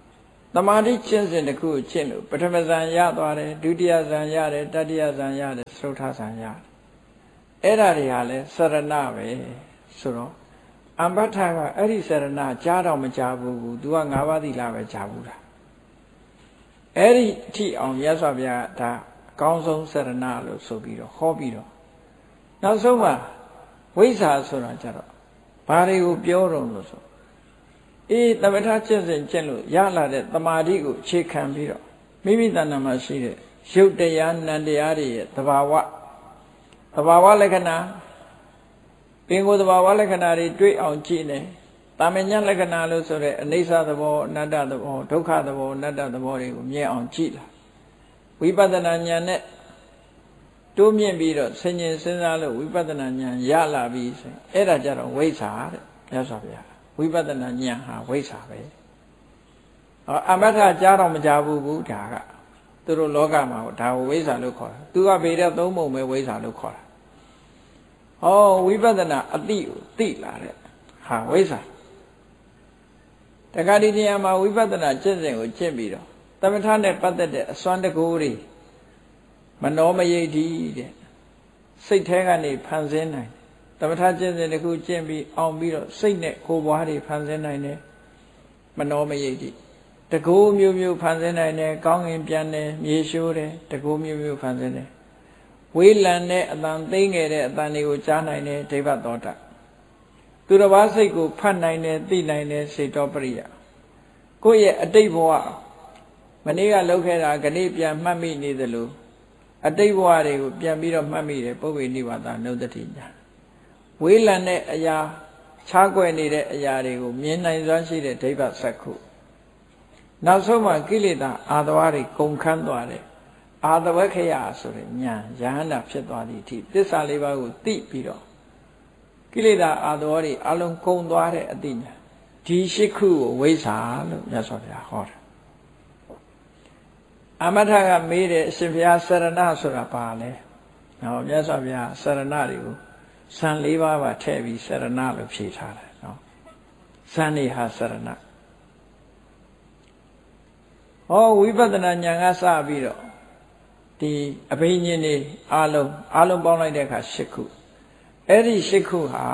[SPEAKER 1] သမာဓိကျင့်စဉ်တစ်ခုကျင့်လို့ပထမဇန်ရသွားတယ်ဒုတိယဇန်ရတယ်တတိယဇန်ရတယ်သုထဇန်ရတယ်အဲ့ဒါတွေဟာလဲစရဏပဲဆိုတော့အမ္ပထကအဲ့ဒီစရဏကြားတော့မကြားဘူးကူ तू က၅ပါးသီလပဲကြားဘူးလားအဲ့ဒီအထိအောင်မြတ်စွာဘုရားဒါအကောင်းဆုံးစရဏလို့ဆိုပြီးတော့ဟောပြီးတော့နောက်ဆုံးမှာဝိဇ္ဇာဆိုတာကြတော့ဘာတွေကိုပြောတော့လို့ဆိုအေးသမထကျင့်စဉ်ကျင့်လို့ရလာတဲ့တမာတိကိုအခြေခံပြီးတော့မိမိတဏ္ဍာမှာရှိတဲ့ရုပ်တရားနံတရားတွေရဲ့သဘာဝသဘာဝလက္ခဏာပင်ကိုယ်သဘာဝလက္ခဏာတွေတွေ့အောင်ကြည့်နေတာမညာလက္ခဏာလို့ဆိုတဲ့အနိစ္စသဘောအနတ္တသဘောဒုက္ခသဘောအနတ္တသဘောတွေကိုမြင်အောင်ကြည့်လာဝိပဿနာဉာဏ်နဲ့တိုးမြင့်ပြီးတော့ဆင်ញင်စဉ်းစားလို့ဝိပဿနာဉာဏ်ရလာပြီဆိုရင်အဲ့ဒါကြတော့ဝိဇ္ဇာတဲ့မြတ်စွာဘုရားဝိပဿနာဉာဏ်ဟာဝိဇ္ဇာပဲဟောအမထကြားတော့မကြားဘူးဘူးဒါကသူတို့လောကမှာဒါကိုဝိဇ္ဇာလို့ခေါ်တာသူကဗေဒသုံးပုံပဲဝိဇ္ဇာလို့ခေါ်တာဟောဝိပဿနာအတိကိုသိလာတဲ့ဟာဝိဇ္ဇာတခါဒီနေရာမှာဝိပဿနာကျင့်စဉ်ကိုကျင့်ပြီးတော့သမထနဲ့ပတ်သက်တဲ့အစွမ်းတကူတွေမနောမယိတ်ဒီတဲ့စိတ်แท้ကနေဖန်ဆင်းနိုင်သမထကျင့်စဉ်တစ်ခုကျင့်ပြီးအောင်ပြီးတော့စိတ်နဲ့ကိုယ်ပွားတွေဖန်ဆင်းနိုင်တယ်မနောမယိတ်ဒီတကူမျိုးမျိုးဖန်ဆင်းနိုင်တယ်ကောင်းငင်ပြန်တယ်မြေရှိုးတယ်တကူမျိုးမျိုးဖန်ဆင်းတယ်ဝေးလံတဲ့အတန်သိငယ်တဲ့အတန်တွေကိုကြားနိုင်တယ်ဒိဗ္ဗသောတာသူတစ်ပါးစိတ်ကိုဖတ်နိုင်တယ်သိနိုင်တယ်စေတောပရိယကိုယ့်ရဲ့အတိတ်ဘဝမနေ့ကလုပ်ခဲ့တာခဏပြန်မှတ်မိနေသလိုအတိတ်ဘဝတွေကိုပြန်ပြီးတော့မှတ်မိတယ်ပုဗ္ဗေနိဝါဒနုဒ္ဒတိညာဝေးလံတဲ့အရာခြားကွယ်နေတဲ့အရာတွေကိုမြင်နိုင်စွမ်းရှိတဲ့ဒိဗ္ဗစက္ခုနောက်ဆုံးမှကိလေသာအာသဝတွေကုန်ခန်းသွားတယ်အာသဝခယဆိုတဲ့ညာယဟန္တာဖြစ်သွားသည့်အထိသစ္စာလေးပါးကိုသိပြီးတော့ကိလေသာအာသဝတွေအလုံးကုန်သွားတဲ့အတိညာဒီရှိခုကိုဝိဇ္ဇာလို့မြတ်စွာဘုရားဟောတာအမထကမေးတယ်အရှင်ဘုရားစရဏဆိုတာဘာလဲဟောမြတ်စွာဘုရားစရဏတွေကိုဇန်၄ပါးပါထည့်ပြီးစရဏလို့ဖြေထားတယ်နော်ဇန်နေဟာစရဏဟောဝိပဿနာဉာဏ်ကစပြီးတော့ဒီအဘိညာဉ်တွေအလုံးအလုံးပေါင်းလိုက်တဲ့အခါ၈ခုအဲ့ဒီ၈ခုဟာ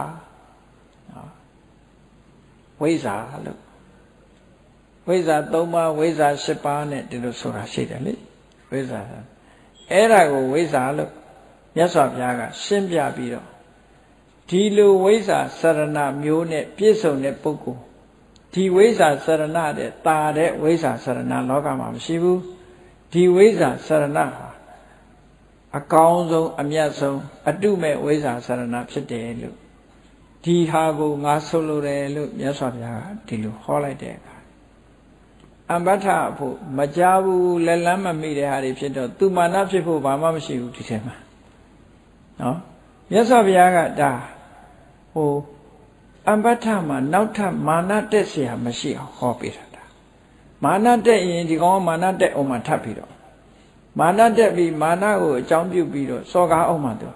[SPEAKER 1] ဝိဇ္ဇာလို့ဝိဇ္ဇာ၃ပါးဝိဇ္ဇာ၈ပါးနဲ့ဒီလိုဆိုတာရှိတယ်လေဝိဇ္ဇာအဲ့ဒါကိုဝိဇ္ဇာလို့မြတ်စွာဘုရားကရှင်းပြပြီးတော့ဒီလိုဝိဇ္ဇာစရဏမျိုးနဲ့ပြည့်စုံတဲ့ပုဂ္ဂိုလ်ဒီဝိဇ္ဇာစရဏတဲ့တာတဲ့ဝိဇ္ဇာစရဏလောကမှာမရှိဘူးဒီဝိဇ္ဇာစရဏဟာအကောင်းဆုံးအမြတ်ဆုံးအတုမဲ့ဝိဇ္ဇာစရဏဖြစ်တယ်လို့ဒီဟာကိုငါဆိုလိုတယ်လို့မြတ်စွာဘုရားကဒီလိုဟောလိုက်တဲ့အခါအမ္ပထဖို့မကြဘူးလက်လန်းမမိတဲ့ဟာတွေဖြစ်တော့သူမာနဖြစ်ဖို့ဘာမှမရှိဘူးဒီထဲမှာနော်မြတ်စွာဘုရားကဒါဟိုအမ္ပထမှာနောက်ထပ်မာနတက်เสียမရှိအောင်ဟောပေးတာဒါမာနတက်ရင်ဒီကောင်ကမာနတက်အောင်မှထပ်ပြီးတော့မာနတက်ပြီးမာနကိုအကြောင်းပြုပြီးတော့စော်ကားအောင်မှတော့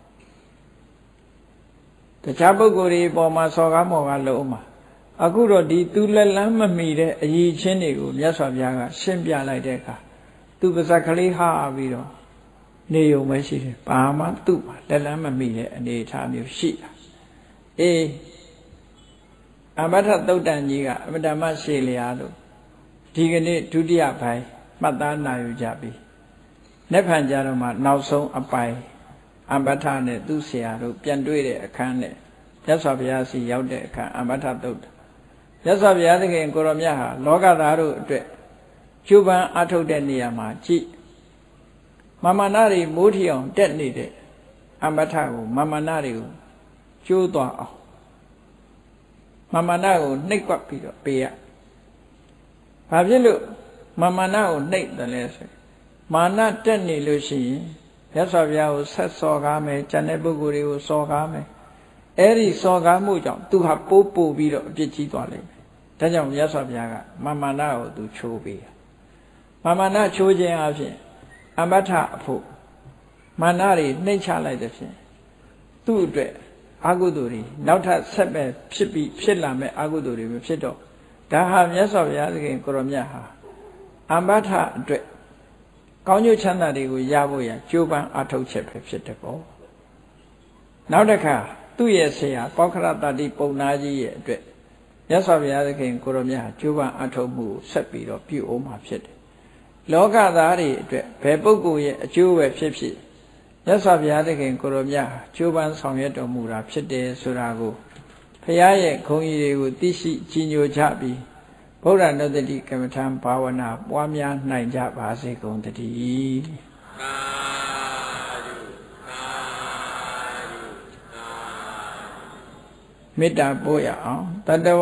[SPEAKER 1] တခြားပုဂ္ဂိုလ်တွေပေါ်မှာစော်ကားမော်ကားလုပ်အောင်မှအခုတော့ဒီသူလက်လန်းမမီတဲ့အရေးချင်းတွေကိုမြတ်စွာဘုရားကရှင်းပြလိုက်တဲ့အခါသူပါဇက်ကလေးဟာပြီးတော့နေုံပဲရှိတယ်ဘာမှသူ့မှာလက်လန်းမမီတဲ့အနေအထားမျိုးရှိတာအေးအမထသုတ်တန်ကြီးကအမတမရှေလျာလို့ဒီကနေ့ဒုတိယပိုင်းမှတ်သားနိုင်ယူကြပြီနေ့ဖန်ကြတော့မှနောက်ဆုံးအပိုင်းအမထနဲ့သူ့ဆရာတို့ပြန်တွေ့တဲ့အခန်းနဲ့မြတ်စွာဘုရားစီရောက်တဲ့အခါအမထသုတ်မြတ်စွာဘုရားသခင်ကိုရောမြတ်ဟာလောကသားတို့အတွက်ကျူပန်အထုတ်တဲ့နေရာမှာကြည်မမနာတွေမိုးထီအောင်တက်နေတဲ့အမထကိုမမနာတွေကိုကျိုးသွားအောင်မမနာကိုနှိပ်ကွက်ပြီးတော့ပေးရဘာဖြစ်လို့မမနာကိုနှိပ်တယ်လဲဆိုမာနတက်နေလို့ရှိရင်မြတ်စွာဘုရားကိုဆက်စော်ကားမယ်ကျန်တဲ့ပုဂ္ဂိုလ်တွေကိုစော်ကားမယ်အဲ့ဒီစော်ကားမှုကြောင့်သူဟာပိုးပို့ပြီးတော့အပြစ်ကြီးသွားလိမ့်မယ်ဒါကြောင့်မြတ်စွာဘုရားကမမနာကိုသူချိုးပေးမမနာချိုးခြင်းအပြင်အမထအဖို့မာနတွေနှိမ့်ချလိုက်တဲ့ဖြင့်သူ့အတွက်အာဟုတုတွေနောက်ထပ်ဆက်ပဲဖြစ်ပြီးဖြစ်လာမဲ့အာဟုတုတွေမဖြစ်တော့ဒါဟာမြတ်စွာဘုရားသခင်ကိုရောမြတ်ဟာအမ္ပထအတွက်ကောင်းကျိုးချမ်းသာတွေကိုရဖို့ရကြိုးပမ်းအားထုတ်ချက်ပဲဖြစ်တယ်ပေါ့နောက်တစ်ခါသူ့ရဲ့ဆရာပောက္ခရတတိပုံနာကြီးရဲ့အတွက်မြတ်စွာဘုရားသခင်ကိုရောမြတ်ကြိုးပမ်းအားထုတ်မှုကိုဆက်ပြီးတော့ပြုအောင်မှာဖြစ်တယ်လောကသားတွေအတွက်ဘယ်ပုဂ္ဂိုလ်ရဲ့အကျိုးပဲဖြစ်ဖြစ်မြတ်စွာဘုရားသခင်ကိုရောမြတ်ကြိုးပမ်းဆောင်ရွက်တော်မူတာဖြစ်တယ်ဆိုတာကိုဘုရားရဲ့ဂုဏ်ကြီးတွေကိုသိရှိကြီးညိုကြပြီးဗုဒ္ဓနုတ္တိကမ္မထံဘာဝနာပွားများနိုင်ကြပါစေကုန်သတည်းမေတ္တာပို့ရအောင်တတဝ